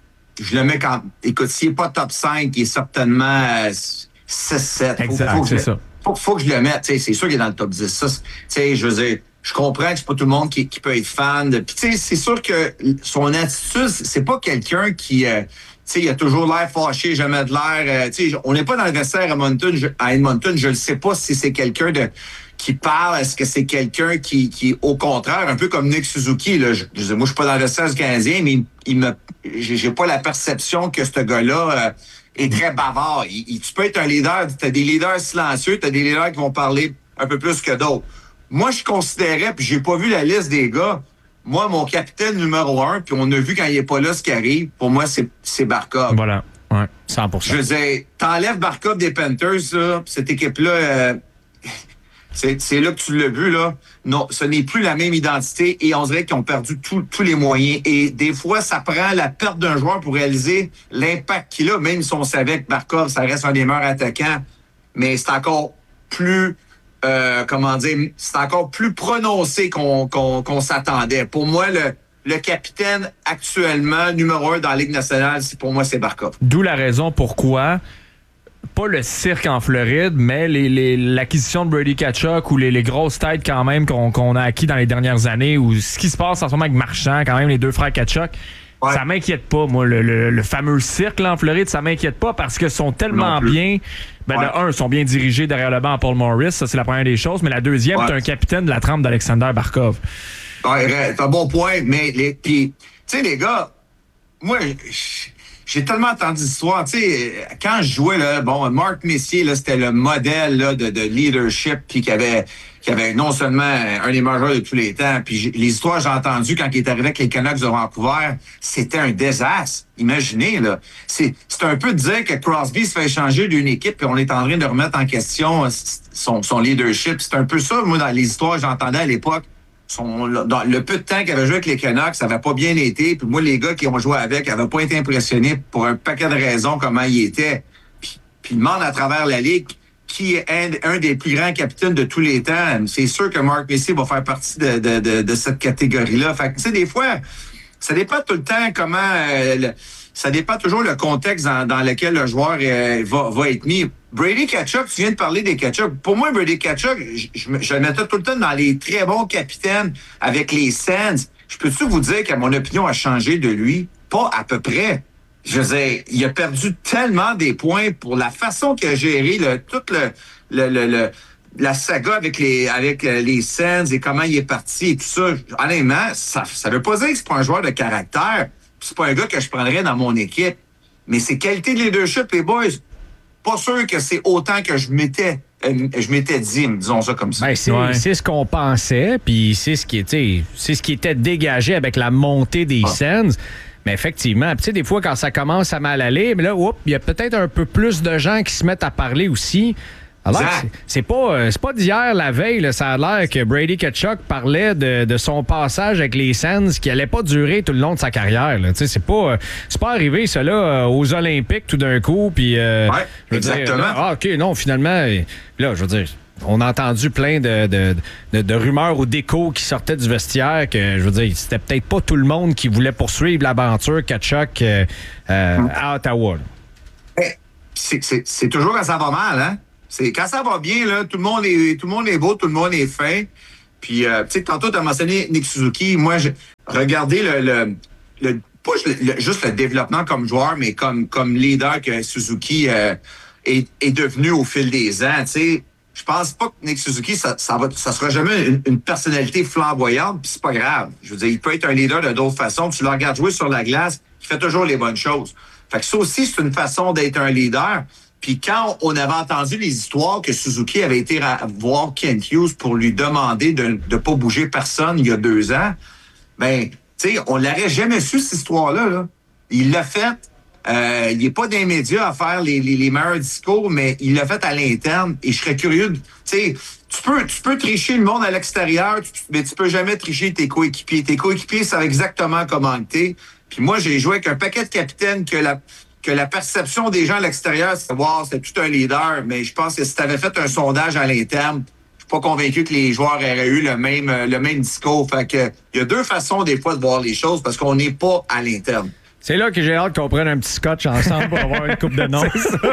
Écoute, s'il n'est pas top 5, il est certainement 6-7.
Exact, c'est ça.
Faut que je le mette. C'est sûr qu'il est dans le top 10. Ça, je veux dire, je comprends que c'est pas tout le monde qui peut être fan. Puis, c'est sûr que son attitude, c'est pas quelqu'un qui... il a toujours l'air fâché, jamais de l'air... on n'est pas dans le vestiaire à Edmonton. Je ne sais pas si c'est quelqu'un qui parle. Est-ce que c'est quelqu'un qui, au contraire, un peu comme Nick Suzuki, là, moi, je suis pas dans le vestiaire du Canadien, mais j'ai pas la perception que ce gars-là est très bavard. Tu peux être un leader, tu as des leaders silencieux, tu as des leaders qui vont parler un peu plus que d'autres. Moi, je considérais, puis j'ai pas vu la liste des gars, moi, mon capitaine numéro 1, puis on a vu quand il est pas là ce qui arrive, pour moi, c'est Barkov.
Voilà, ouais, 100%.
Je veux dire, t'enlèves Barkov des Panthers, là, cette équipe-là... C'est là que tu l'as vu, là. Non, ce n'est plus la même identité et on dirait qu'ils ont perdu tous les moyens. Et des fois, ça prend la perte d'un joueur pour réaliser l'impact qu'il a, même si on savait que Barkov, ça reste un des meilleurs attaquants. Mais c'est encore plus, c'est encore plus prononcé qu'on s'attendait. Pour moi, le capitaine actuellement, numéro 1 dans la Ligue nationale, pour moi, c'est Barkov.
D'où la raison pourquoi... Pas le cirque en Floride, mais l'acquisition de Brady Tkachuk ou les grosses têtes quand même qu'on a acquis dans les dernières années, ou ce qui se passe en ce moment avec Marchand, quand même les 2 frères Tkachuk, ça m'inquiète pas. Moi, le fameux cirque là, en Floride, ça m'inquiète pas parce qu'ils sont tellement bien. De un, ils sont bien dirigés derrière le banc à Paul Morris, ça c'est la première des choses, mais la deuxième, c'est un capitaine de la trempe d'Alexander Barkov.
C'est un bon point, mais tu sais, les gars, moi... J'ai tellement entendu l'histoire. Tu sais, quand je jouais, là, Marc Messier, là, c'était le modèle là, de leadership, puis qui avait non seulement un des meilleurs joueurs de tous les temps, puis les histoires que j'ai entendues quand il est arrivé avec les Canucks de Vancouver, c'était un désastre. Imaginez, là. C'est un peu de dire que Crosby se fait échanger d'une équipe, puis on est en train de remettre en question son leadership. C'est un peu ça, moi, dans les histoires que j'entendais à l'époque. Dans le peu de temps qu'il avait joué avec les Canucks, ça n'avait pas bien été. Puis moi, les gars qui ont joué avec n'avaient pas été impressionnés pour un paquet de raisons comment il était. Puis le monde à travers la Ligue, qui est un des plus grands capitaines de tous les temps, c'est sûr que Marc Messier va faire partie de cette catégorie-là. Fait que, tu sais, des fois, ça dépend tout le temps comment... ça dépend toujours le contexte dans lequel le joueur va être mis. Brady Tkachuk, tu viens de parler des Tkachuk. Pour moi, Brady Tkachuk, je le mettais tout le temps dans les très bons capitaines avec les Sens. Je peux-tu vous dire que mon opinion a changé de lui? Pas à peu près. Je veux dire, il a perdu tellement des points pour la façon qu'il a géré toute la saga avec les Sens et comment il est parti et tout ça. Honnêtement, ça veut pas dire que c'est pas un joueur de caractère. C'est pas un gars que je prendrais dans mon équipe. Mais ses qualités de leadership, les boys, pas sûr que c'est autant que je m'étais dit, disons ça comme ça.
Ben, c'est ce qu'on pensait, puis c'est ce qui était dégagé avec la montée des Sens. Mais effectivement, tu sais, des fois, quand ça commence à mal aller, mais là, il y a peut-être un peu plus de gens qui se mettent à parler aussi. Alors, c'est pas d'hier la veille, là, ça a l'air que Brady Tkachuk parlait de son passage avec les Sens qui allait pas durer tout le long de sa carrière. Là. C'est pas arrivé, ça, là, aux Olympiques tout d'un coup. Puis,
exactement.
OK, non, finalement, là, je veux dire, on a entendu plein de rumeurs ou d'échos qui sortaient du vestiaire que, je veux dire, c'était peut-être pas tout le monde qui voulait poursuivre l'aventure Tkachuk à Ottawa.
C'est toujours quand ça va mal, hein? Quand ça va bien, là, tout le monde est beau, tout le monde est fin. Puis, tu sais, tantôt, tu as mentionné Nick Suzuki. Moi, regardez pas juste le développement comme joueur, mais comme leader que Suzuki est devenu au fil des ans. Tu sais, je pense pas que Nick Suzuki, ça sera jamais une personnalité flamboyante, puis c'est pas grave. Je veux dire, il peut être un leader de d'autres façons. Tu le regardes jouer sur la glace, il fait toujours les bonnes choses. Fait que ça aussi, c'est une façon d'être un leader. Puis quand on avait entendu les histoires que Suzuki avait été voir Kent Hughes pour lui demander de ne pas bouger personne il y a 2 ans, ben, tu sais, on l'aurait jamais su, cette histoire-là. Là. Il l'a fait. Il n'est pas dans les médias à faire les meilleurs discours, mais il l'a fait à l'interne. Et je serais curieux de... Tu sais, tu peux tricher le monde à l'extérieur, mais tu peux jamais tricher tes coéquipiers. Tes coéquipiers savent exactement comment t'es. Puis moi, j'ai joué avec un paquet de capitaines que la perception des gens à l'extérieur, c'est voir, c'est tout un leader. Mais je pense que si tu avais fait un sondage à l'interne, je suis pas convaincu que les joueurs auraient eu le même discours. Fait que il y a 2 façons des fois de voir les choses parce qu'on n'est pas à l'interne.
C'est là que j'ai hâte qu'on prenne un petit scotch ensemble pour avoir une coupe de noms.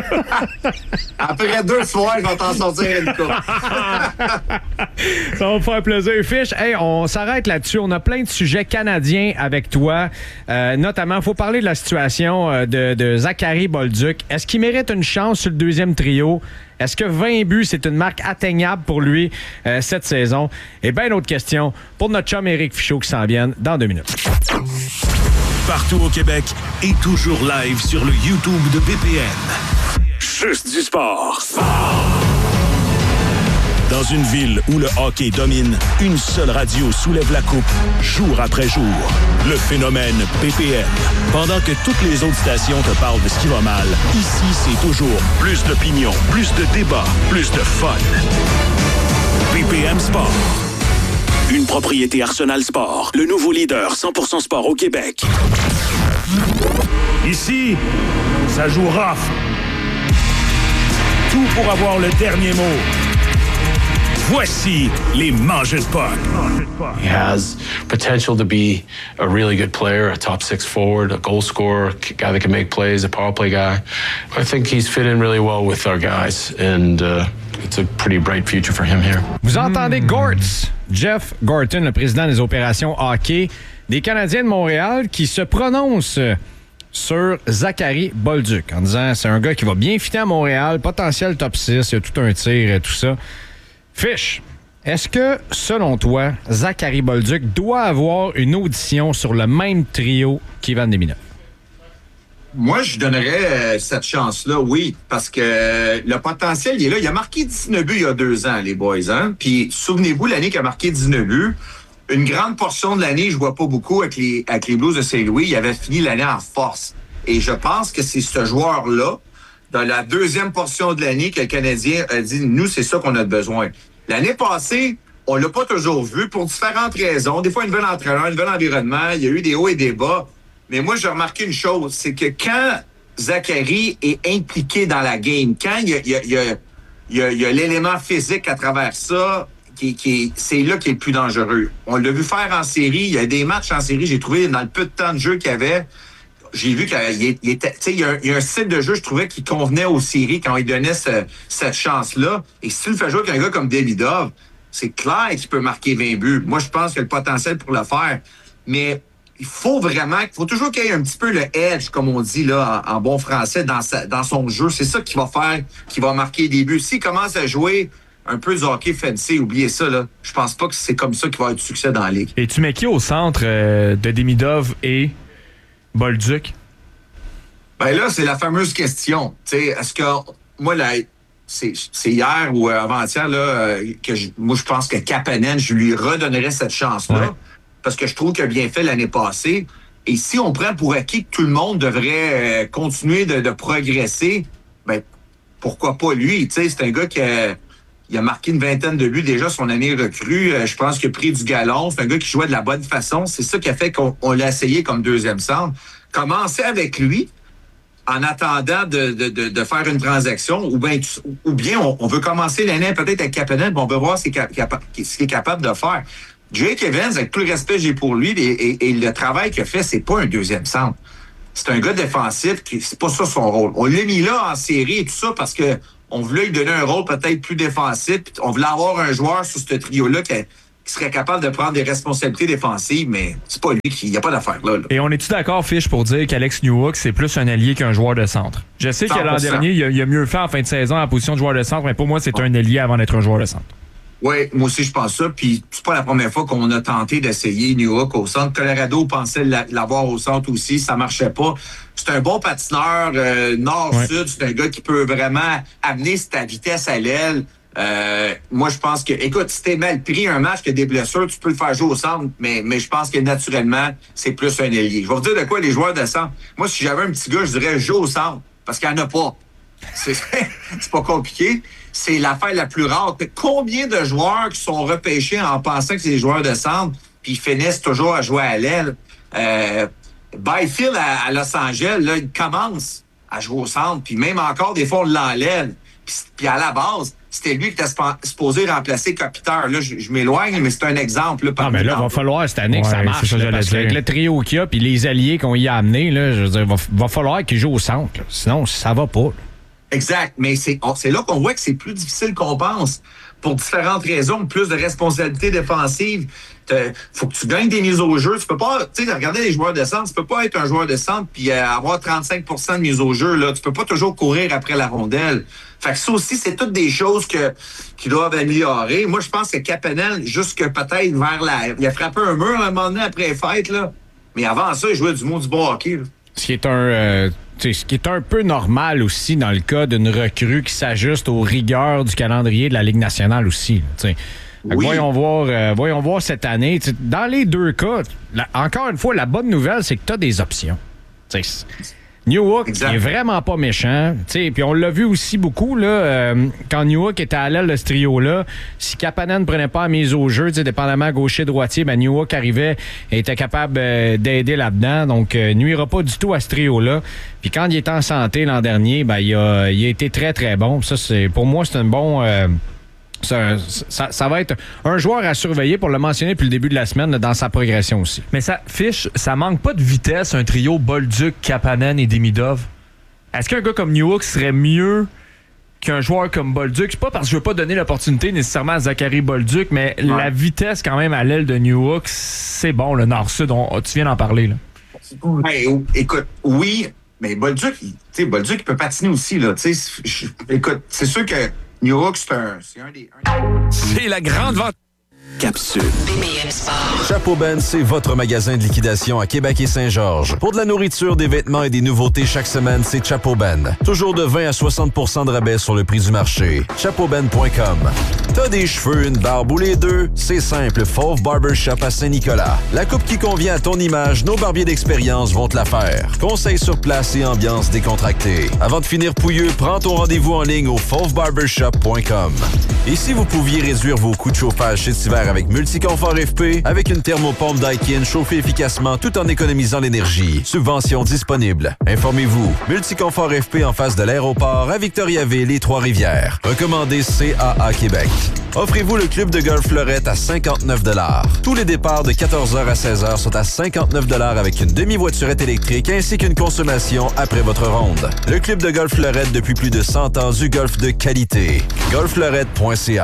Après 2 soirs, je vais t'en sortir une coupe.
Ça va me faire plaisir. Fish, hey, on s'arrête là-dessus. On a plein de sujets canadiens avec toi. Notamment, il faut parler de la situation de Zachary Bolduc. Est-ce qu'il mérite une chance sur le 2e trio? Est-ce que 20 buts, c'est une marque atteignable pour lui cette saison? Et bien d'autres questions pour notre chum Éric Fichaud qui s'en viennent dans 2 minutes.
Partout au Québec et toujours live sur le YouTube de BPM. Juste du sport. Dans une ville où le hockey domine, une seule radio soulève la coupe jour après jour. Le phénomène BPM. Pendant que toutes les autres stations te parlent de ce qui va mal, ici, c'est toujours plus d'opinion, plus de débat, plus de fun. BPM Sport. Une propriété Arsenal Sport, le nouveau leader 100% sport au Québec.
Ici, ça joue rough. Tout pour avoir le dernier mot. Voici les mangeurs de puck.
He has potential to be a really good player, a top 6 forward, a goal scorer, a guy that can make plays, a power play guy. I think he's fit in really well with our guys, and it's a pretty bright future for him here.
Vous entendez Gortz, Jeff Gorton, le président des opérations hockey des Canadiens de Montréal, qui se prononce sur Zachary Bolduc en disant c'est un gars qui va bien fitter à Montréal, potentiel top 6, il y a tout un tir et tout ça. Fish, est-ce que, selon toi, Zachary Bolduc doit avoir une audition sur le même trio qu'Ivan Demina?
Moi, je donnerais cette chance-là, oui, parce que le potentiel, il est là. Il a marqué 19 buts il y a 2 ans, les boys. Hein? Puis, souvenez-vous, l'année qu'il a marqué 19 buts, une grande portion de l'année, je vois pas beaucoup avec les Blues de Saint-Louis, il avait fini l'année en force. Et je pense que c'est ce joueur-là, dans la 2e portion de l'année, que le Canadien a dit, nous, c'est ça qu'on a besoin. L'année passée, on l'a pas toujours vu pour différentes raisons. Des fois, un nouvel entraîneur, un nouvel environnement, il y a eu des hauts et des bas. Mais moi, j'ai remarqué une chose, c'est que quand Zachary est impliqué dans la game, quand il y a l'élément physique à travers ça, c'est là qu'il est le plus dangereux. On l'a vu faire en série. Il y a des matchs en série, j'ai trouvé, dans le peu de temps de jeu qu'il y avait, j'ai vu qu'il y a un style de jeu, je trouvais, qui convenait aux séries quand il donnait cette chance-là. Et si tu le fais jouer avec un gars comme Demidov, c'est clair qu'il peut marquer 20 buts. Moi, je pense qu'il a le potentiel pour le faire. Mais il faut toujours qu'il y ait un petit peu le edge, comme on dit là en bon français, dans son jeu. C'est ça qui va faire, qui va marquer des buts. S'il commence à jouer un peu du hockey fancy, oubliez ça, là. Je pense pas que c'est comme ça qu'il va avoir du succès dans la ligue.
Et tu mets qui au centre de Demidov et Bolduc?
Ben là, c'est la fameuse question. Tu sais, est-ce que moi, là, c'est hier ou avant-hier là, que moi, je pense que Kapanen, je lui redonnerais cette chance-là. Ouais. Parce que je trouve qu'il a bien fait l'année passée. Et si on prend pour acquis que tout le monde devrait continuer de progresser, ben pourquoi pas lui? Tu sais, c'est un gars qui il a marqué une vingtaine de buts déjà son année recrue. Je pense qu'il a pris du galon. C'est un gars qui jouait de la bonne façon. C'est ça qui a fait qu'on l'a essayé comme deuxième centre. Commencer avec lui en attendant de faire une transaction ou bien on veut commencer l'année peut-être avec Kapanen, on veut voir ce qu'il est capable de faire. Jake Evans, avec tout le respect que j'ai pour lui et le travail qu'il a fait, c'est pas un deuxième centre. C'est un gars défensif, c'est pas ça son rôle. On l'a mis là en série et tout ça parce que on voulait lui donner un rôle peut-être plus défensif. On voulait avoir un joueur sur ce trio-là qui serait capable de prendre des responsabilités défensives, mais c'est pas lui il n'y a pas d'affaire là.
Et on est-tu d'accord, Fish, pour dire qu'Alex Newhook, c'est plus un allié qu'un joueur de centre? Je sais que l'an dernier, il a mieux fait en fin de saison en position de joueur de centre, mais pour moi, c'est un allié avant d'être un joueur de centre.
Oui, moi aussi, je pense ça. Puis, c'est pas la première fois qu'on a tenté d'essayer Newhook au centre. Colorado pensait l'avoir au centre aussi. Ça marchait pas. C'est un bon patineur nord-sud. C'est un gars qui peut vraiment amener sa vitesse à l'aile. Moi, je pense que, écoute, si t'es mal pris un match, que des blessures, tu peux le faire jouer au centre, mais je pense que naturellement, c'est plus un ailier. Je vais vous dire de quoi les joueurs de centre. Moi, si j'avais un petit gars, je dirais joue au centre, parce qu'il n'y en a pas. C'est pas compliqué. C'est l'affaire la plus rare. Combien de joueurs qui sont repêchés en pensant que c'est des joueurs de centre, puis ils finissent toujours à jouer à l'aile? Byfield à Los Angeles, là, il commence à jouer au centre, puis même encore, des fois, on l'enlève. Puis à la base, c'était lui qui était supposé remplacer Kopitar. Là, je m'éloigne, mais c'est un exemple. Là,
mais là, il va falloir cette année que ça marche. Ça, parce qu'avec le trio qu'il y a, puis les alliés qu'on y a amenés, là, je veux dire, va falloir qu'ils jouent au centre. Là. Sinon, ça va pas. Là.
Exact, mais c'est là qu'on voit que c'est plus difficile qu'on pense. Pour différentes raisons, plus de responsabilités défensives. Faut que tu gagnes des mises au jeu. Tu peux pas, tu sais, regarder les joueurs de centre, tu peux pas être un joueur de centre puis avoir 35% de mise au jeu. Là. Tu peux pas toujours courir après la rondelle. Fait que ça aussi, c'est toutes des choses qui doivent améliorer. Moi, je pense que Kapanen, jusque peut-être il a frappé un mur à un moment donné après les fêtes, là. Mais avant ça, il jouait du bon hockey, là.
Ce qui est un peu normal aussi dans le cas d'une recrue qui s'ajuste aux rigueurs du calendrier de la Ligue nationale aussi. Oui. Voyons voir cette année. Dans les deux cas, encore une fois, la bonne nouvelle, c'est que tu as des options. Newhook, il est vraiment pas méchant. Puis on l'a vu aussi beaucoup là, quand Newhook était à l'aile de ce trio-là. Si Kapanen ne prenait pas la mise au jeu, dépendamment gaucher-droitier, Newhook arrivait et était capable d'aider là-dedans. Donc, nuira pas du tout à ce trio-là. Puis quand il était en santé l'an dernier, il a été très, très bon. Ça, pour moi, c'est un bon... Ça va être un joueur à surveiller pour le mentionner depuis le début de la semaine là, dans sa progression aussi.
Mais ça manque pas de vitesse, un trio Bolduc, Kapanen et Demidov. Est-ce qu'un gars comme Newhook serait mieux qu'un joueur comme Bolduc? C'est pas parce que je veux pas donner l'opportunité nécessairement à Zachary Bolduc, mais la vitesse quand même à l'aile de Newhook, c'est bon, le nord-sud, tu viens d'en parler. Là.
Écoute, oui, mais Bolduc, il peut patiner aussi. Là, écoute, c'est sûr que Newhook, c'est un des...
C'est la grande vente.
Capsule.
BBM Sport.
Chapeau Ben, c'est votre magasin de liquidation à Québec et Saint-Georges. Pour de la nourriture, des vêtements et des nouveautés chaque semaine, c'est Chapeau Ben. Toujours de 20 à 60% de rabais sur le prix du marché. ChapeauBen.com. T'as des cheveux, une barbe ou les deux? C'est simple, Fauve Barbershop à Saint-Nicolas. La coupe qui convient à ton image, nos barbiers d'expérience vont te la faire. Conseils sur place et ambiance décontractée. Avant de finir pouilleux, prends ton rendez-vous en ligne au fauvebarbershop.com. Et si vous pouviez réduire vos coûts de chauffage cet hiver avec Multiconfort FP, avec une thermopompe Daikin chauffée efficacement tout en économisant l'énergie. Subvention disponible. Informez-vous. Multiconfort FP en face de l'aéroport à Victoriaville et Trois-Rivières. Recommandé CAA Québec. Offrez-vous le club de golf Fleurette à 59 $. Tous les départs de 14h à 16h sont à 59 $ avec une demi-voiturette électrique ainsi qu'une consommation après votre ronde. Le club de golf Fleurette depuis plus de 100 ans du golf de qualité. golffleurette.ca